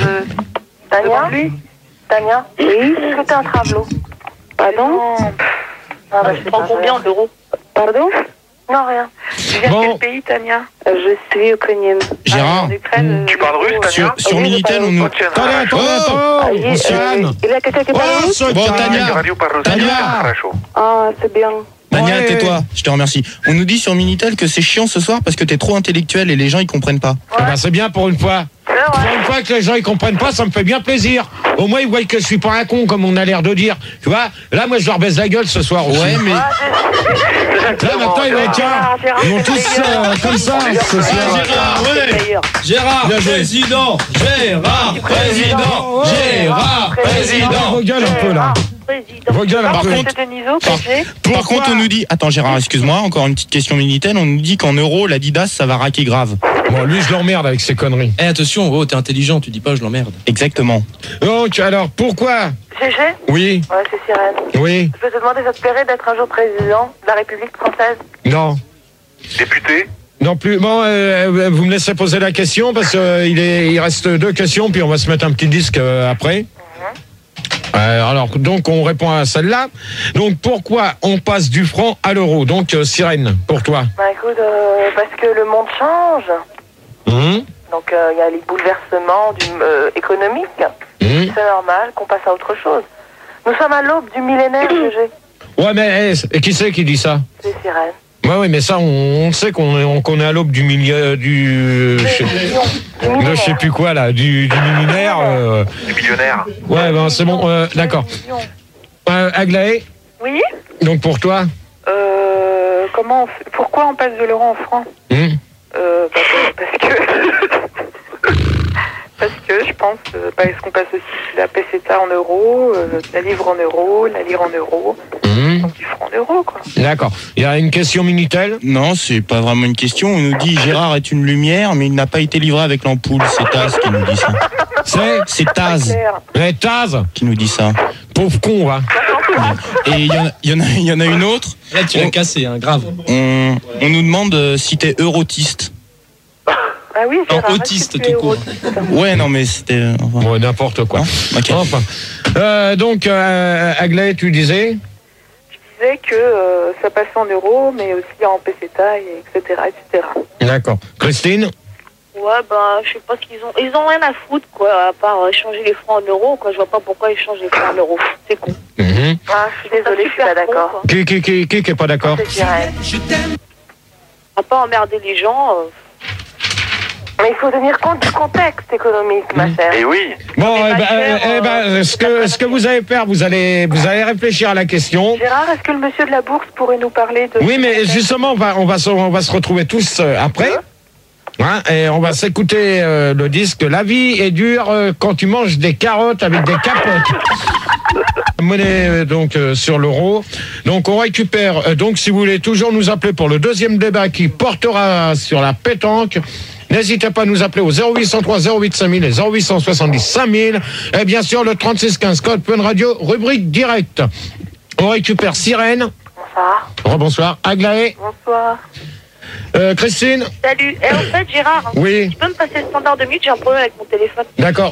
Tania, oui. est-ce que t'es un travelot? Pardon? je prends combien d'euros? Pardon? Non, rien. Tu viens de quel pays, Tania? Je suis ukrainienne. Gérard, tu parles russe, Tania? sur Minitel, on nous... Attends, Il y a quelqu'un qui parle russe? Bon, Tania, Ah, c'est bien. Tania, Ouais. tais-toi, je te remercie. On nous dit sur Minitel que c'est chiant ce soir parce que t'es trop intellectuel et les gens ils comprennent pas. Ah bah, c'est bien pour une fois. Pour une fois que les gens ils comprennent pas, ça me fait bien plaisir. Au moins ils voient que je suis pas un con comme on a l'air de dire. Tu vois, là moi je leur baisse la gueule ce soir aussi. Ouais, mais Là maintenant ils vont être tiens, ils vont tous comme ça ce soir. Gérard, ouais. Gérard, président. Gérard, président. Gérard, président. Vos gueules un peu là. Vos gueules un peu. par contre on nous dit... Attends Gérard, excuse-moi, encore une petite question Minitel. On nous dit qu'en euros, l'Adidas ça va raquer grave. Bon, lui je l'emmerde avec ses conneries. Eh, attention, oh, t'es intelligent, tu dis pas je l'emmerde. Exactement. Donc alors pourquoi? GG? Oui, Ouais, c'est Sirène. oui, Je peux te demander, ça te plairait d'être un jour président de la République française? non. Député? Non plus. Bon, vous me laissez poser la question parce qu'il reste 2 questions, puis on va se mettre un petit disque après. Alors, donc, on répond à celle-là. Donc, pourquoi on passe du franc à l'euro? Donc, Sirène, pour toi. Bah écoute, parce que le monde change. Donc, il y a les bouleversements économiques. C'est normal qu'on passe à autre chose. Nous sommes à l'aube du millénaire, GG. Ouais, mais et qui c'est qui dit ça? C'est Sirène. Ouais, mais ça, on sait qu'on est à l'aube du milieu, je sais plus quoi là, du millénaire. Du millionnaire. Ouais, ben c'est bon, d'accord. Aglaé? Oui. Donc pour toi? Pourquoi on passe de l'euro en franc? Parce que je pense, est-ce qu'on passe aussi la peseta en euros, la livre en euros, la lire en euros, donc du franc en euros, quoi. D'accord. Il y a une question Minitel? Non, c'est pas vraiment une question. On nous dit Gérard est une lumière, mais il n'a pas été livré avec l'ampoule. C'est Taz qui nous dit ça. C'est Taz. Taz qui nous dit ça. Pauvre con, va. Et il y en a une autre. Là, tu l'as cassé, hein, grave. On nous demande si t'es eurotiste. Ah oui, non, autiste tout court. Ouais, non, mais c'était... Enfin... Ouais, n'importe quoi. Okay. Enfin. Donc, Aglaé, tu disais? Je disais que ça passait en euros, mais aussi en peseta, etc., etc. D'accord. Christine? Ouais, ben, je sais pas ce qu'ils ont. Ils ont rien à foutre, quoi, à part changer les francs en euros, quoi. Je vois pas pourquoi ils changent les francs en euros. C'est con. Ah, je suis désolée, je suis pas d'accord. Qui est pas d'accord? C'est Sirène. On va pas emmerder les gens. Mais il faut tenir compte du contexte économique, ma chère. Et oui. Bon, ce que vous allez faire, vous allez réfléchir à la question. Gérard, est-ce que le monsieur de la bourse pourrait nous parler de... Oui, mais justement, on va se retrouver tous après. Hein, et on va s'écouter le disque. La vie est dure quand tu manges des carottes avec des capotes. Monnaie donc sur l'euro. Donc on récupère. Donc si vous voulez toujours nous appeler pour le deuxième débat qui portera sur la pétanque, n'hésitez pas à nous appeler au 0803 08 5000 et 0870 5000. Et bien sûr le 3615 code Fun Radio, rubrique directe. On récupère Sirène. Bonsoir. Rebonsoir. Aglaé. Bonsoir. Christine. Salut. Et en fait, Gérard, oui. Tu peux me passer le standard de mute, j'ai un problème avec mon téléphone. D'accord.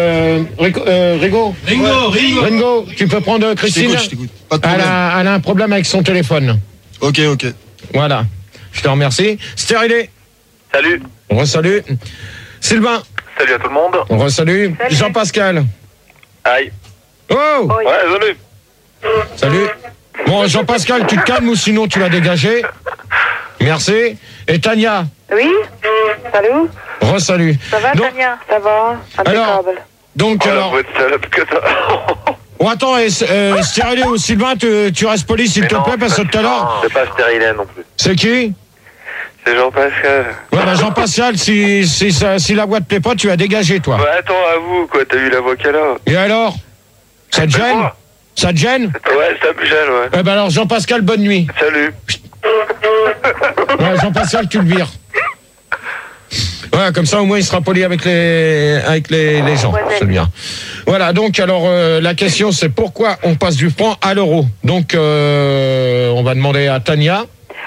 Ringo, tu peux prendre Christine. Je t'écoute. Pas de problème. Elle a un problème avec son téléphone. Ok. Voilà. Je te remercie. Stérilé. Salut. On re-salue. Sylvain. Salut à tout le monde. On re-salue. Jean-Pascal. Aïe. Oh. Ouais, salut. Salut. Bon, Jean-Pascal, tu te calmes ou sinon tu vas dégager. Merci. Et Tania. Oui. Salut. Re-salut. Ça va, Tania? Ça va. Alors, donc, alors. Oh, attends, Stérilé ou Sylvain, tu restes poli s'il te plaît, parce que tout à l'heure. C'est pas Stérilé non plus. C'est qui? C'est Jean-Pascal. Ouais, bah Jean-Pascal, si la voix te plaît pas, tu vas dégager, toi. Bah attends, avoue, quoi, t'as vu la voix qu'elle a. Et alors? Ça te gêne? Ça te gêne? Ouais, ça me gêne, ouais. Eh ben alors, Jean-Pascal, bonne nuit. Salut. Ouais, Jean-Pascal, tu le vires. Ouais, comme ça, au moins, il sera poli avec les gens. C'est bien. Voilà, donc, alors, la question, c'est pourquoi on passe du franc à l'euro? Donc, on va demander à Tania.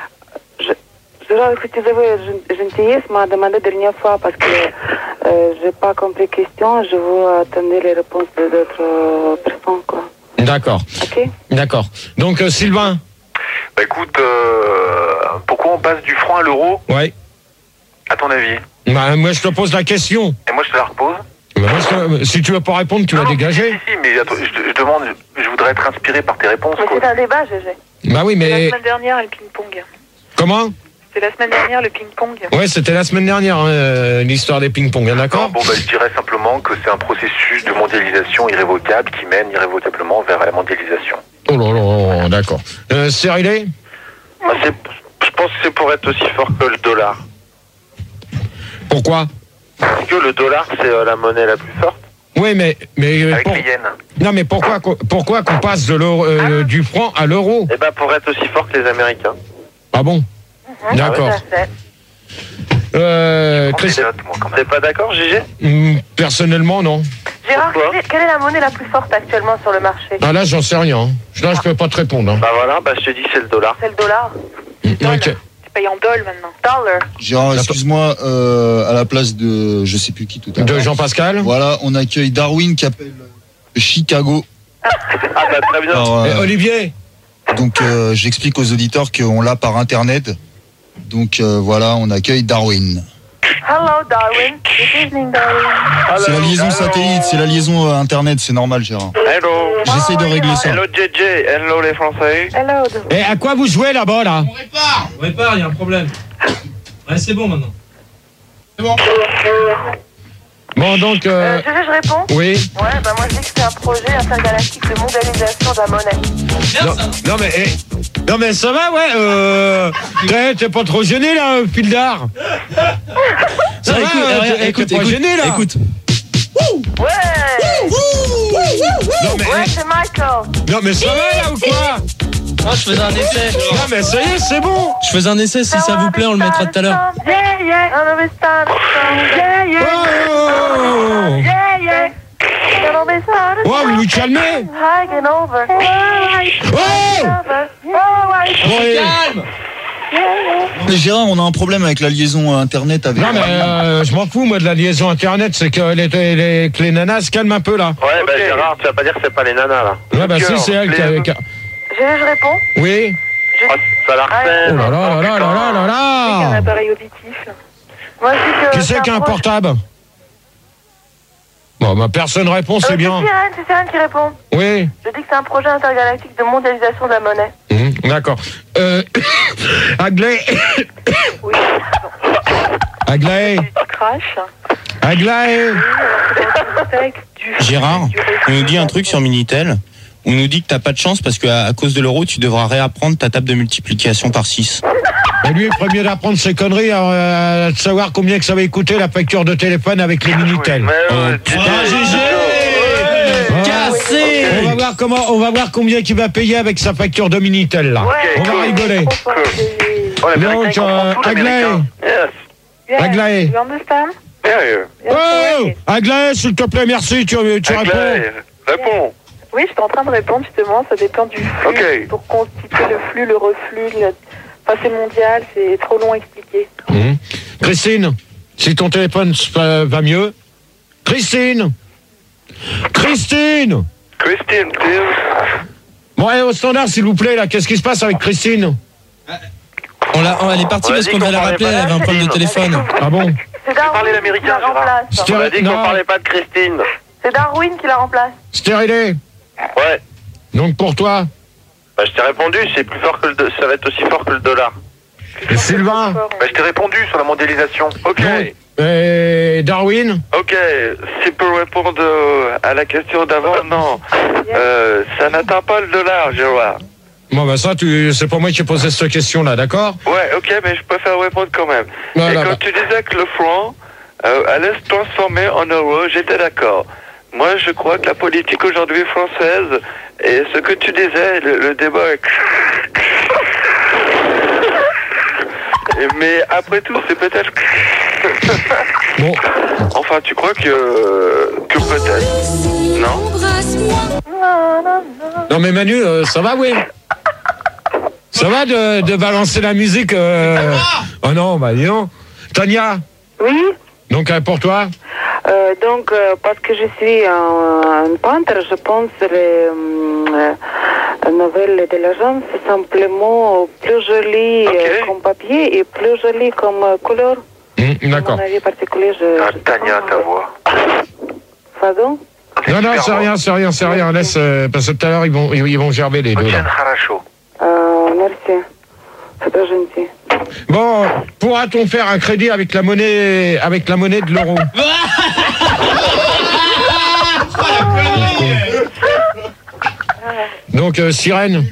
Gentillesse m'a demandé la dernière fois parce que je n'ai pas compris la question. Je veux attendre les réponses d'autres personnes, quoi. D'accord. Ok. D'accord. Donc, Sylvain. Bah écoute, pourquoi on passe du franc à l'euro? Ouais. À ton avis? Bah, moi, je te pose la question. Et moi, je te la repose. Bah, si tu veux pas répondre, tu vas dégager. Si, mais attends, je demande, je voudrais être inspiré par tes réponses. Mais c'est un débat, GG. Bah oui, mais. La semaine dernière, le ping-pong. Comment? C'est la semaine dernière, le ping-pong. Ouais, c'était la semaine dernière, l'histoire des ping-pong, hein, d'accord? Bon, bah, je dirais simplement que c'est un processus de mondialisation irrévocable qui mène irrévocablement vers la mondialisation. Oh là là, d'accord. Cérilé? Bah, je pense que c'est pour être aussi fort que le dollar. Pourquoi? Parce que le dollar, c'est la monnaie la plus forte. Oui, mais avec les yens. Non, mais pourquoi qu'on passe de l'euro, du franc à l'euro? Eh ben, pour être aussi fort que les Américains. Ah bon? D'accord. T'es pas d'accord, Gégé? Personnellement, non. Gérard, quelle est la monnaie la plus forte actuellement sur le marché? Ah là, j'en sais rien. Là, je peux pas te répondre. Hein. Bah voilà, bah je te dis c'est le dollar. C'est le dollar. Ok. Tu payes en dollars maintenant. Dollar. Gérard, excuse-moi, à la place de je sais plus qui tout à l'heure. De Jean-Pascal. Voilà, on accueille Darwin qui appelle Chicago. Ah bah très bien. Alors, Olivier. Donc j'explique aux auditeurs qu'on l'a par internet. Donc voilà, on accueille Darwin. Hello Darwin. Good evening Darwin. C'est la liaison satellite, c'est la liaison internet, c'est normal, Gérard. Hello. J'essaye de régler ça. Hello JJ, hello les Français. Hello. Et à quoi vous jouez là-bas, là? On répare, il y a un problème. Ouais, c'est bon maintenant. C'est bon. Bon, donc... Je réponds? Oui. Ouais, bah moi je dis que c'est un projet intergalactique de mondialisation de la monnaie. Non mais ça va, ouais. T'es pas trop gêné là, Pildar? Ça va, écoute, t'es pas gêné là? Écoute. Ouais. Non, mais, ouais, c'est Michael. Non mais ça va là ou quoi? Non, je faisais un essai. Non mais ça y est, c'est bon. Je faisais un essai, si ça vous plaît, on le mettra tout à l'heure. Yeah, yeah. Yeah, yeah. Oh. Yeah, yeah. Oh, vous vous calmez. Calme. Mais Gérard, on a un problème avec la liaison internet avec... Non mais je m'en fous moi de la liaison internet, c'est que les nanas se calment un peu là. Ouais, bah Gérard, tu vas pas dire que c'est pas les nanas là. Ouais, bah si, c'est elle qui a... Je réponds? Oui. Ça la refait. Oh là là là là là là là. C'est un appareil auditif. Moi, je dis que qui c'est qui a un portable? Bon, bah personne répond, c'est bien. C'est Sirène qui répond. Oui. Je dis que c'est un projet intergalactique de mondialisation de la monnaie. D'accord. Aglaé. Oui. Aglaé. Crash. Aglaé. Gérard, on nous dit un truc sur Minitel. On nous dit que t'as pas de chance parce qu'à cause de l'euro, tu devras réapprendre ta table de multiplication par 6. Et lui, le premier d'apprendre ses conneries, de savoir combien que ça va coûter la facture de téléphone avec les Minitel. Mais Cassé. On va voir voir combien il va payer avec sa facture de Minitel, là. Ouais, on va rigoler. Donc, Aglaé. Aglaé. You understand? Oh, Aglaé, s'il te plaît, merci, tu réponds. Réponds. Oui, je suis en train de répondre justement, ça dépend du flux. Pour constituer le flux, le reflux, enfin c'est mondial, c'est trop long à expliquer. Christine, si ton téléphone va mieux. Christine, please. Bon, allez, au standard, s'il vous plaît, là, qu'est-ce qui se passe avec Christine? Elle est partie parce qu'on devait la rappeler, elle avait un problème de téléphone. Ah bon? C'est Darwin qui la remplace. On a dit qu'on parlait pas de Christine. C'est Darwin qui la remplace. Stérilé. Ouais. Donc pour toi? Bah, je t'ai répondu, c'est plus fort que ça va être aussi fort que le dollar. Et Sylvain? Bah, je t'ai répondu sur la mondialisation. Ok. Et Darwin? Ok, c'est pour répondre à la question d'avant, non. Ça n'atteint pas le dollar, Gérard. Bon, bah ça, c'est pas moi qui ai posé cette question-là, d'accord? Ouais, ok, mais je préfère répondre quand même. Voilà, et quand tu disais que le franc allait se transformer en euro, j'étais d'accord. Moi, je crois que la politique aujourd'hui française, et ce que tu disais, le débat est... Mais après tout, c'est peut-être... Bon. Enfin, tu crois que peut-être, non? Non mais Manu, ça va, oui? Ça va de balancer la musique Oh non, bah dis donc. Tania? Oui? Donc pour toi? Parce que je suis un peintre, je pense que les nouvelles de l'agence c'est simplement plus jolies comme papier et plus jolies comme couleur. D'accord. Mon avis particulier, Tania, ta voix. Pardon? Non, c'est rien. Laisse, parce que tout à l'heure, ils vont gerber les deux. Là. Merci. C'est très gentil. Bon, pourra-t-on faire un crédit avec la monnaie de l'euro? Donc, Sirène.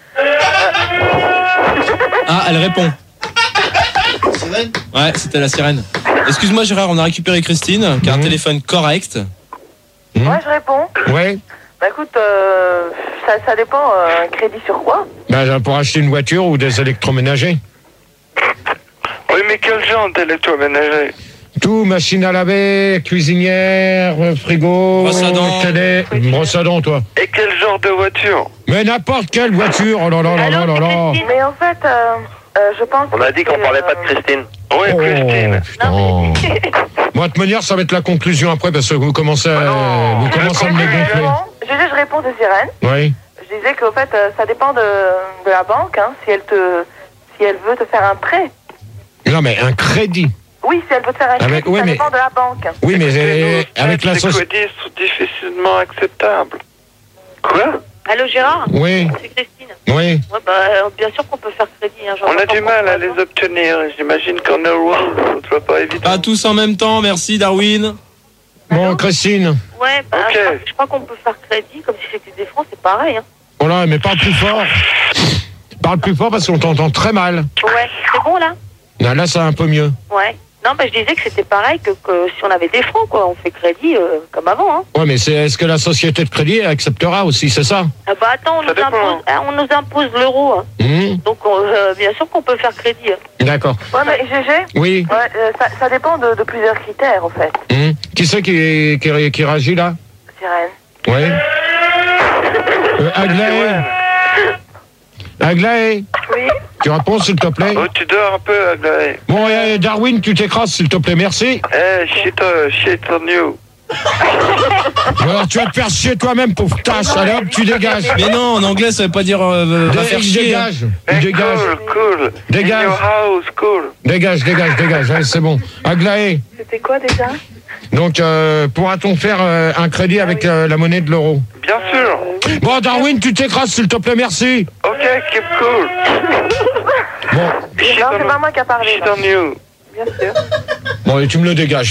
Ah, elle répond. Ouais, c'était la sirène. Excuse-moi Gérard, on a récupéré Christine, qui a un téléphone correct. Ouais, je réponds. Ouais. Bah écoute, ça dépend, un crédit sur quoi? Bah pour acheter une voiture ou des électroménagers. Oui, mais quel genre d'électroménager? Tout, machine à laver, cuisinière, frigo, brosse à dents. télé, brosse à dents, toi. Et quel genre de voiture? Mais n'importe quelle voiture, oh là là là là là là. Mais en fait, je pense... On a dit qu'on parlait pas de Christine. Oui, Christine. Putain. Moi, de toute manière, ça va être la conclusion après, parce que vous commencez à me dégonfler. Je réponds de Sirène. Oui. Je disais qu'au fait, ça dépend de la banque, hein, si elle veut te faire un prêt. Non, mais un crédit. Oui, si elle veut te faire un crédit, ça dépend de la banque. Oui, mais avec la société... Les crédits sont difficilement acceptables. Quoi? Allô Gérard? Oui. C'est Christine. Oui. Ouais, bah, bien sûr qu'on peut faire crédit. Hein, on a du mal à les obtenir. J'imagine qu'en euro, ce ne soit pas évident. Pas tous en même temps, merci Darwin. Bon, Christine. Ouais, bah, je crois qu'on peut faire crédit, comme si c'était des francs, c'est pareil. Hein. Voilà, mais parle plus fort. Parle plus fort parce qu'on t'entend très mal. Ouais, c'est bon là? Là, ça va un peu mieux. Ouais. Non, bah, je disais que c'était pareil que si on avait des francs, quoi. On fait crédit comme avant, hein. Ouais, mais est-ce que la société de crédit acceptera aussi, c'est ça? Ah bah attends, on nous impose l'euro. Hein. Donc, bien sûr qu'on peut faire crédit. Hein. D'accord. Ouais, mais GG? Oui. Ouais, ça dépend de plusieurs critères, en fait. Qui c'est qui réagit, là? Sirène. Ouais. Aglaé. Aglaé. Oui. Tu réponds, s'il te plaît? Oh, tu dors un peu, Aglaé. Bon, Darwin, tu t'écrases, s'il te plaît, merci. Shit on you. Alors, tu vas te faire chier toi-même, pauvre tache. Allez, hop, tu dégages. Mais non, en anglais, ça veut pas dire va faire chier. Dégage. Cool. Dégage. In your house, cool. Dégage. Allez, c'est bon. Aglaé. C'était quoi déjà? Donc, pourra-t-on faire un crédit avec la monnaie de l'euro? Bien sûr. Bon, Darwin, tu t'écrases, s'il te plaît, merci. Ok, keep cool. Bon. Non, c'est pas moi qui a parlé. Shit on you. Bien sûr. Bon, et tu me le dégages.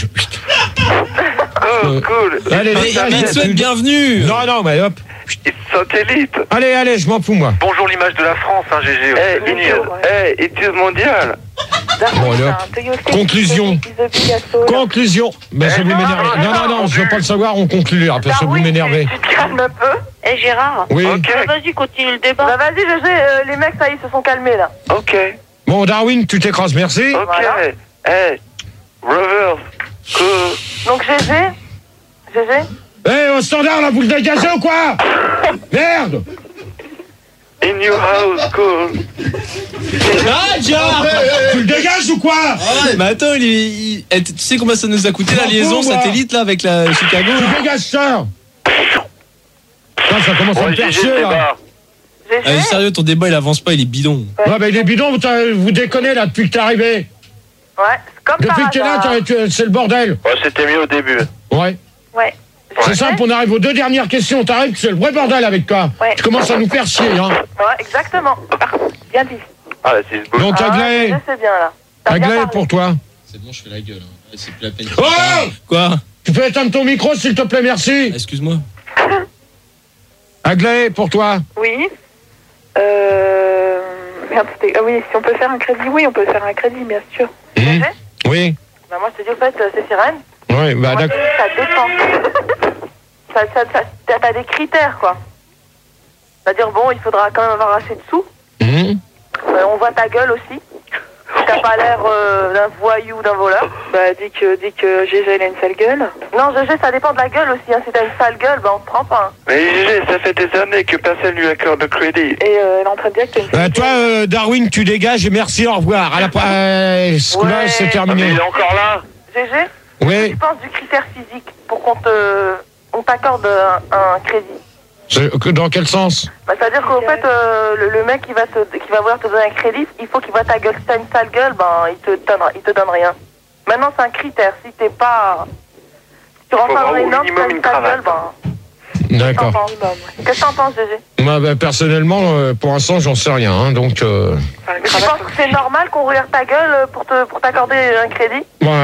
Cool. Allez, mais souhaite bienvenue. Non, mais hop. Satellite. Allez, je m'en fous, moi. Bonjour l'image de la France, hein, GG. Étude mondiale. Bon, allez, hop. Conclusion. Mais ça vous m'énerve. Non, je veux pas le savoir, on conclut, parce que vous m'énervez. Tu te calmes un peu. Eh Gérard. Oui. Ok. Vas-y, continue le débat. Bah vas-y, GG, les mecs, ça y est, se sont calmés là. Ok. Bon, Darwin, tu t'écrases, merci. Ok. Voilà. Hey, reverse. Donc GG. Au standard, là, vous le dégagez ou quoi? Merde! In your house, cool. Ah, Gérard! Tu le dégages ou quoi? Mais attends, tu sais combien ça nous a coûté la liaison satellite là avec la Chicago? Tu dégages ça! Ça commence à me faire chier là! Sérieux, ton débat il avance pas, il est bidon. Ouais, mais il est bidon, vous déconnez là depuis que t'es arrivé. Ouais, c'est comme depuis que t'es là, c'est le bordel. Ouais, c'était mieux au début. Ouais. C'est simple, on arrive aux 2 dernières questions, t'arrives, c'est le vrai bordel avec toi. Ouais. Tu commences à nous faire chier, hein. Ouais, exactement. Bien dit. Ah, là, c'est beau. Donc, Aglaé. C'est bien là. Aglaé, pour toi. C'est bon, je fais la gueule. Hein. C'est plus la peine. Oh! Quoi? Tu peux éteindre ton micro, s'il te plaît, merci. Excuse-moi. Aglaé, pour toi. Oui. Merde, oui, si on peut faire un crédit, oui, on peut faire un crédit, bien sûr. Oui. Bah moi je te dis au fait, c'est Sirène. Oui, bah Moi, d'accord. ça dépend. T'as des critères quoi. C'est-à-dire bon, il faudra quand même avoir assez de sous. On voit ta gueule aussi. T'as pas l'air d'un voyou, d'un voleur. Bah dis que GG il a une sale gueule. Non, GG ça dépend de la gueule aussi. Hein. Si t'as une sale gueule, bah on te prend pas. Hein. Mais GG, ça fait des années que personne lui accorde de crédit. Et elle est en train de dire que t'as une Toi, Darwin, tu dégages et merci, au revoir. À la ce coup-là, Ouais. c'est terminé. Mais il est encore là. GG, Oui. tu penses du critère physique pour qu'on t'accorde un crédit? Dans quel sens? Bah, c'est-à-dire qu'au fait, le mec qui va vouloir te donner un crédit, il faut qu'il voit ta gueule. Si t'as une sale gueule, ben il te donne rien. Maintenant, c'est un critère. Si t'es pas... Si tu rentres pas dans les normes, si t'as une sale gueule, ben... D'accord. Qu'est-ce que t'en penses, GG? Moi, personnellement, pour l'instant, j'en sais rien. Hein, donc, Tu penses que c'est normal qu'on regarde ta gueule pour t'accorder un crédit?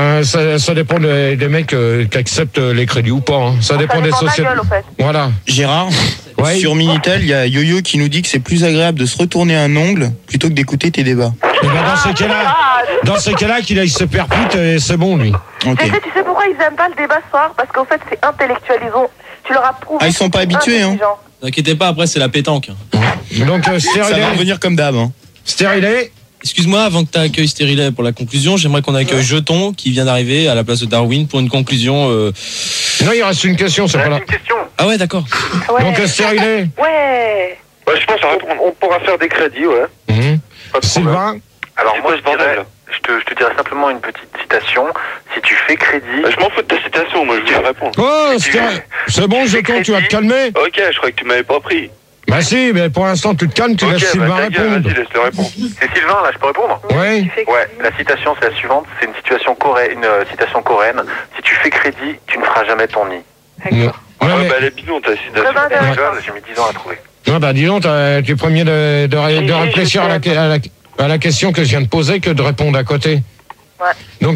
ça dépend des mecs qui acceptent les crédits ou pas. Hein. Ça dépend des de ta sociétés. gueule, au fait. Voilà. Gérard, sur Minitel, il y a Yo-Yo qui nous dit que c'est plus agréable de se retourner un ongle plutôt que d'écouter tes débats. Et ben dans ces cas-là, qu'il aille se perpute et c'est bon, lui. Ok. Tu sais pourquoi ils aiment pas le débat ce soir? Parce qu'au fait, c'est intellectualisant. Tu leur as prouvé. Ah, ils sont pas habitués, hein. T'inquiétez pas, après c'est la pétanque. Donc, ça va revenir comme d'hab. Hein. Stérilé. Excuse-moi, avant que tu accueilles Stérilé pour la conclusion, j'aimerais qu'on accueille Jeton qui vient d'arriver à la place de Darwin pour une conclusion. Non, il reste une question, c'est pas là. Une question. Ah ouais, d'accord. Donc, Stérilé. Ouais. Ouais, je pense qu'on pourra faire des crédits, ouais. Pas de Sylvain. Alors moi, je te dirais simplement une petite citation. Si tu fais crédit... Je m'en fous de ta citation, moi je veux répondre. Oh, c'est bon, Jeton, tu vas te calmer. Ok, je croyais que tu m'avais pas pris. Bah si, mais pour l'instant, tu te calmes, tu laisses Sylvain répondre. Vas-y, laisse-le répondre. C'est Sylvain, là, je peux répondre? Oui. Ouais, la citation, c'est la suivante. C'est une citation coréenne. Si tu fais crédit, tu ne feras jamais ton nid. D'accord. Ouais, bah elle est bidon, ta citation. J'ai mis 10 ans à trouver. Ouais, bah dis donc, tu es premier de réfléchir à la question que je viens de poser que de répondre à côté. Ouais. Donc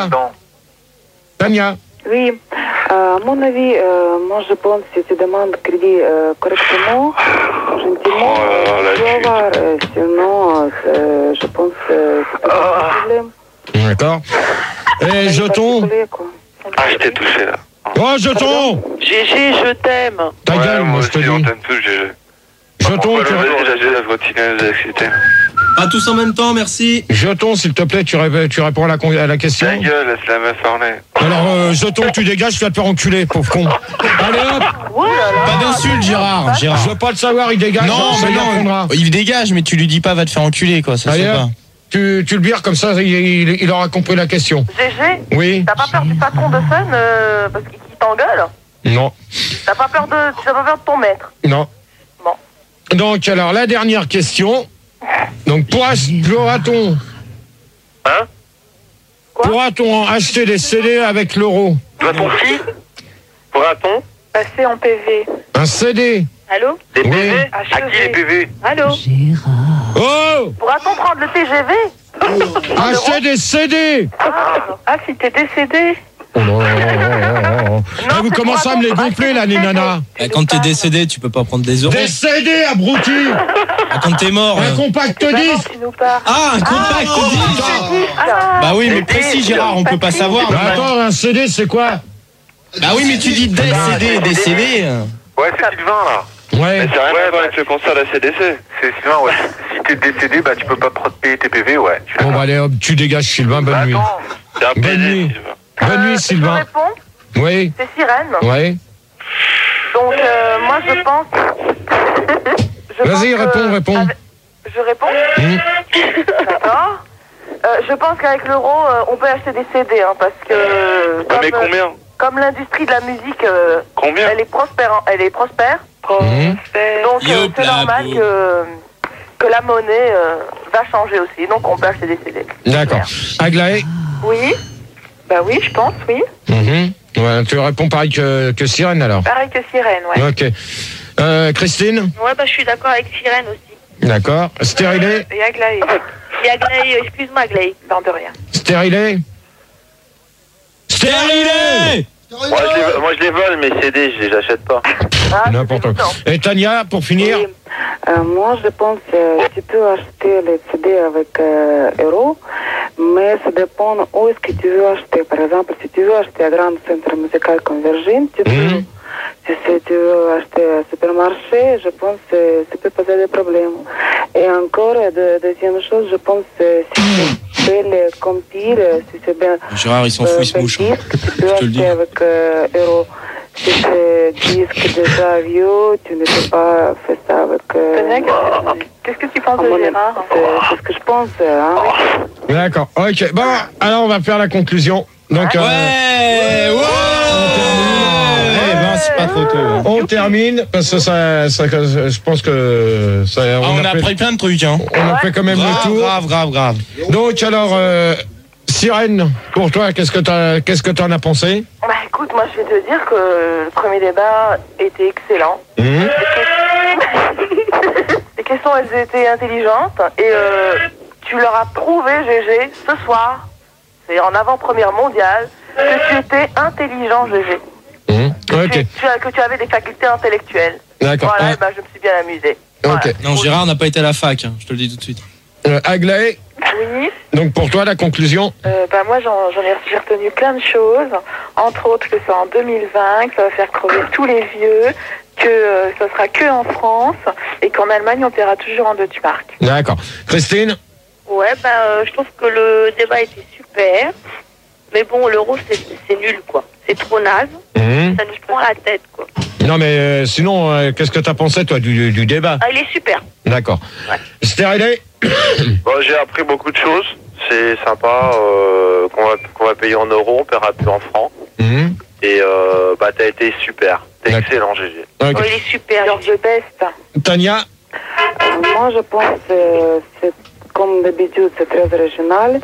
Tania. Oui, à mon avis, moi je pense que si tu demandes crédit correctement, gentiment, tu vas avoir, sinon je pense que c'est pas un problème. D'accord. Et Jeton. Ah, je t'ai touché là. Oh, Jeton. GG, je t'aime. Ta gueule, moi je te dis. On t'aime tous, GG. Jeton, tu Pas tous en même temps, merci. Jeton, s'il te plaît, tu réponds à la question. Ta gueule, laisse la meuf parler. Alors, Jeton, tu dégages, tu vas te faire enculer, pauvre con. Allez hop. Pas d'insulte, Gérard. Je veux pas le savoir, il dégage. Non, mais non, il dégage, mais tu lui dis pas va te faire enculer, quoi. Ça se fait pas. Tu le vires comme ça, il aura compris la question. GG, oui. T'as pas peur du patron de Sun parce qu'il t'engueule? Non. T'as pas peur de ton maître? Non. Bon. Donc, alors, la dernière question. Donc, pourra-t-on acheter des CD avec l'euro? Doit-on fi? Pourra-t-on passer en PV? Un CD? Allô? Des PV? À qui les PV? Allô? Oh! Pourra-t-on prendre le TGV? Acheter des CD! Ah, si t'es décédé? Oh non, vous commencez à me les gonfler là, les nanas. Quand t'es décédé, tu peux pas prendre des euros. Des CD, abruti! Quand t'es mort. Un compact disque! Ah, un compact disque! Bah oui, mais précis, Gérard, on peut pas savoir. Bah attends, un CD, c'est quoi? Bah oui, mais tu dis des CD. Ouais, c'est Sylvain là. Ouais. Mais c'est rien à voir avec le concert de la CDC. C'est Sylvain, ouais. Si t'es décédé, bah tu peux pas payer tes PV, ouais. Bon, bah allez, hop, tu dégages, Sylvain, bonne nuit. Bonne nuit. Bonne nuit, Sylvain. Je réponds. Oui. C'est Sirène. Oui. Donc, moi, je pense... Vas-y, réponds. Je réponds D'accord. Je pense qu'avec l'euro, on peut acheter des CD, hein, parce que... Mais combien? Comme l'industrie de la musique, combien? Elle est prospère. Donc, c'est normal que la monnaie va changer aussi. Donc, on peut acheter des CD. D'accord. Aglaé? Oui. Bah oui, je pense, oui. Ouais, tu réponds pareil que Sirène, alors? Pareil que Sirène, ouais. Ok. Christine? Ouais, bah je suis d'accord avec Sirène aussi. D'accord. Stérilé? Et Aglaé. Et Aglaé, excuse-moi Aglaé. Non, de rien. Stérilé? Stérilé! Moi je les vole, mes CD, je les achète pas. N'importe quoi. Et Tania, pour finir? Oui. Moi, je pense que tu peux acheter les CD avec euros, mais ça dépend où est-ce que tu veux acheter. Par exemple, si tu veux acheter à grand centre musical comme Virgin, tu peux. Si tu veux acheter à supermarché, je pense que ça peut poser des problèmes. Et encore, deuxième chose, je pense que si tu fais les compiles, si c'est bien... Gérard, il s'en fout, il se mouche. Tu peux acheter avec euros. Si c'est disque déjà vieux, tu ne peux pas faire ça avec... Qu'est-ce que tu penses de Gérard? C'est ce que je pense. Hein. D'accord, ok. Bon, alors on va faire la conclusion. Donc, c'est pas trop tôt. On termine parce que ça, je pense que ça. On a pris plein de trucs, hein. On a fait quand même le tour. Grave. Donc alors, Sirène, pour toi, qu'est-ce que t'en as pensé? Bah écoute, moi je vais te dire que le premier débat était excellent. Les questions, elles étaient intelligentes et tu leur as prouvé, GG, ce soir, c'est en avant-première mondiale, que tu étais intelligent, GG. Okay. Que tu avais des facultés intellectuelles. D'accord. Voilà, bah, je me suis bien amusée. Ok. Voilà. Non, Gérard n'a pas été à la fac, hein, je te le dis tout de suite. Aglaé? Oui. Donc pour toi, la conclusion? Bah moi, j'ai retenu plein de choses. Entre autres, que c'est en 2020, que ça va faire crever tous les vieux, que ça sera que en France, et qu'en Allemagne, on paiera toujours en Deutschmark. D'accord. Christine? Ouais, je trouve que le débat était super. Mais bon, l'euro, c'est nul, quoi. C'est trop naze. Ça nous prend la tête, quoi. Non, mais sinon, qu'est-ce que t'as pensé, toi, du débat? Ah, il est super. D'accord. Stérilé? Bon, j'ai appris beaucoup de choses. C'est sympa qu'on va payer en euros, on paiera plus en francs. Et t'as été super. T'es excellent, GG. Okay. Oh, il est super. George Best. Tania? Moi, je pense que c'est comme d'habitude, c'est très original.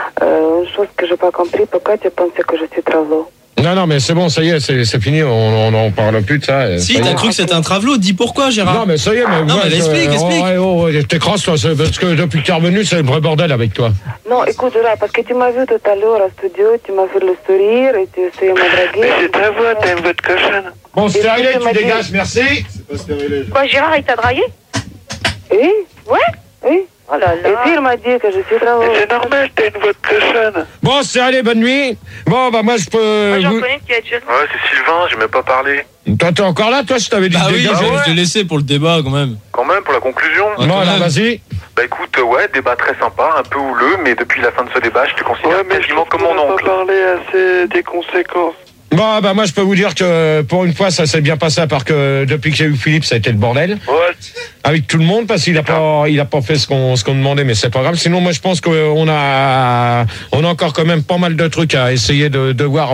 Une chose que je n'ai pas compris, pourquoi tu pensais que je suis travelot? Non, mais c'est bon, ça y est, c'est fini, on n'en parle plus de ça. Si, t'as cru que c'était un travelot, dis pourquoi, Gérard? Non, mais ça y est, mais... Non, mais explique. T'écrases, toi, parce que depuis que t'es revenu, c'est le vrai bordel avec toi. Non, écoute, là, parce que tu m'as vu tout à l'heure au studio, tu m'as fait le sourire et tu essayais de me draguer. Mais c'est ta voix, t'as une voix de cochonne. Bon, Stérilé, tu dégages, merci. C'est pas stérilé. Quoi, Gérard, il t'a dragué? Oui. Ouais. Oui. Oh là là. Et puis il m'a dit que je suis travelot. C'est normal, t'as une voix de cochonne. Bon, Stérilé, bonne nuit. Bon, bah moi, je peux... Moi, j'en connais qui a déjà... Ouais, c'est Sylvain, j'ai même pas parlé. Toi, t'es encore là, toi, je t'avais dit Ah de oui, dégager. je l'ai laissé pour le débat, quand même. Quand même, pour la conclusion. Bon, alors, vas-y. Bah écoute, ouais, débat très sympa, un peu houleux, mais depuis la fin de ce débat, je te considère quasiment comme mon oncle. On va parler assez des conséquences. Bon, bah moi, je peux vous dire que pour une fois, ça s'est bien passé, à part que depuis que j'ai eu Philippe, ça a été le bordel. Ouais. Avec tout le monde, parce qu'il a pas fait ce qu'on demandait, mais c'est pas grave. Sinon, moi, je pense qu'on a encore quand même pas mal de trucs à essayer de voir.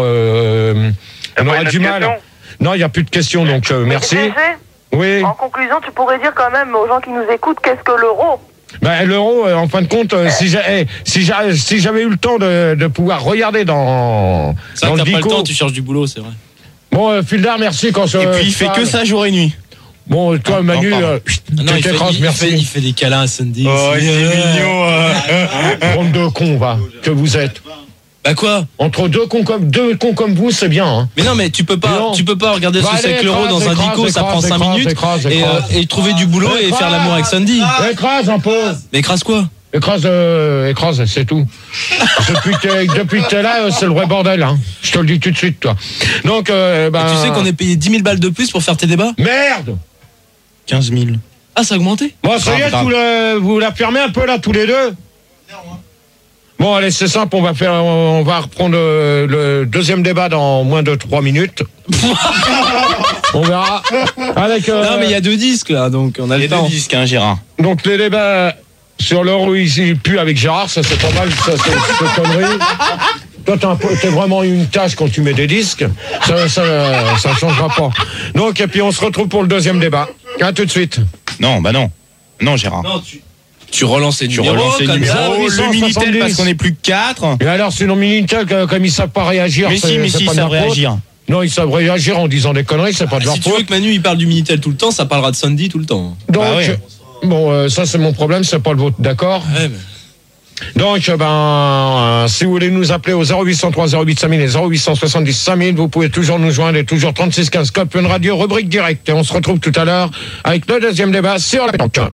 On aura du mal. Non, il n'y a plus de questions, donc merci. Oui. En conclusion, tu pourrais dire quand même aux gens qui nous écoutent, qu'est-ce que l'euro? Ben, l'euro, en fin de compte, si j'avais eu le temps de pouvoir regarder dans C'est vrai que t'as pas le temps, tu cherches du boulot, c'est vrai. Bon, Fildar, merci. Et puis il fait que ça jour et nuit. Bon, toi, Manu, il fait des câlins à Sandy. Oh, c'est mignon. Bande de cons, va, que vous êtes. Bah quoi? Entre deux cons comme vous, c'est bien. Hein. Mais non, mais tu peux pas regarder ce que c'est que l'euro dans un dico, ça prend 5 minutes. Et trouver du boulot et faire l'amour avec Sandy. Écrase un peu. Mais écrase quoi? Écrase, c'est tout. Depuis que t'es là, c'est le vrai bordel. Hein. Je te le dis tout de suite, toi. Donc, tu sais qu'on est payé 10 000 balles de plus pour faire tes débats? Merde! 15 000. Ah, ça a augmenté? Bon, ça y est, vous la fermez un peu là, tous les deux? Bon, allez, c'est simple, on va reprendre le deuxième débat dans moins de 3 minutes. On verra. Avec, non, mais il y a 2 disques là, donc on a le temps. Il y a 2 disques, hein, Gérard. Donc les débats sur l'euro, il pue avec Gérard, ça c'est pas mal, ça c'est cette connerie. Toi, t'as vraiment une tâche quand tu mets des disques. Ça changera pas. Donc, et puis on se retrouve pour le deuxième débat. À tout de suite. Non, bah non. Non, Gérard. Non, tu relances les numéros. Le Minitel parce qu'on est plus que 4. Et alors, sinon, Minitel, comme ils savent pas réagir, mais si, ils savent réagir. Non, ils savent réagir en disant des conneries, c'est pas de leur faute. Si tu veux que Manu il parle du Minitel tout le temps, ça parlera de Sandy tout le temps. Donc, bon, ça c'est mon problème, c'est pas le vôtre, d'accord? Ouais, mais... Donc, si vous voulez nous appeler au 0803 08 5000 et 0870 5000, vous pouvez toujours nous joindre et toujours 36 15 Cop, une radio rubrique directe. Et on se retrouve tout à l'heure avec le deuxième débat sur la pétanque.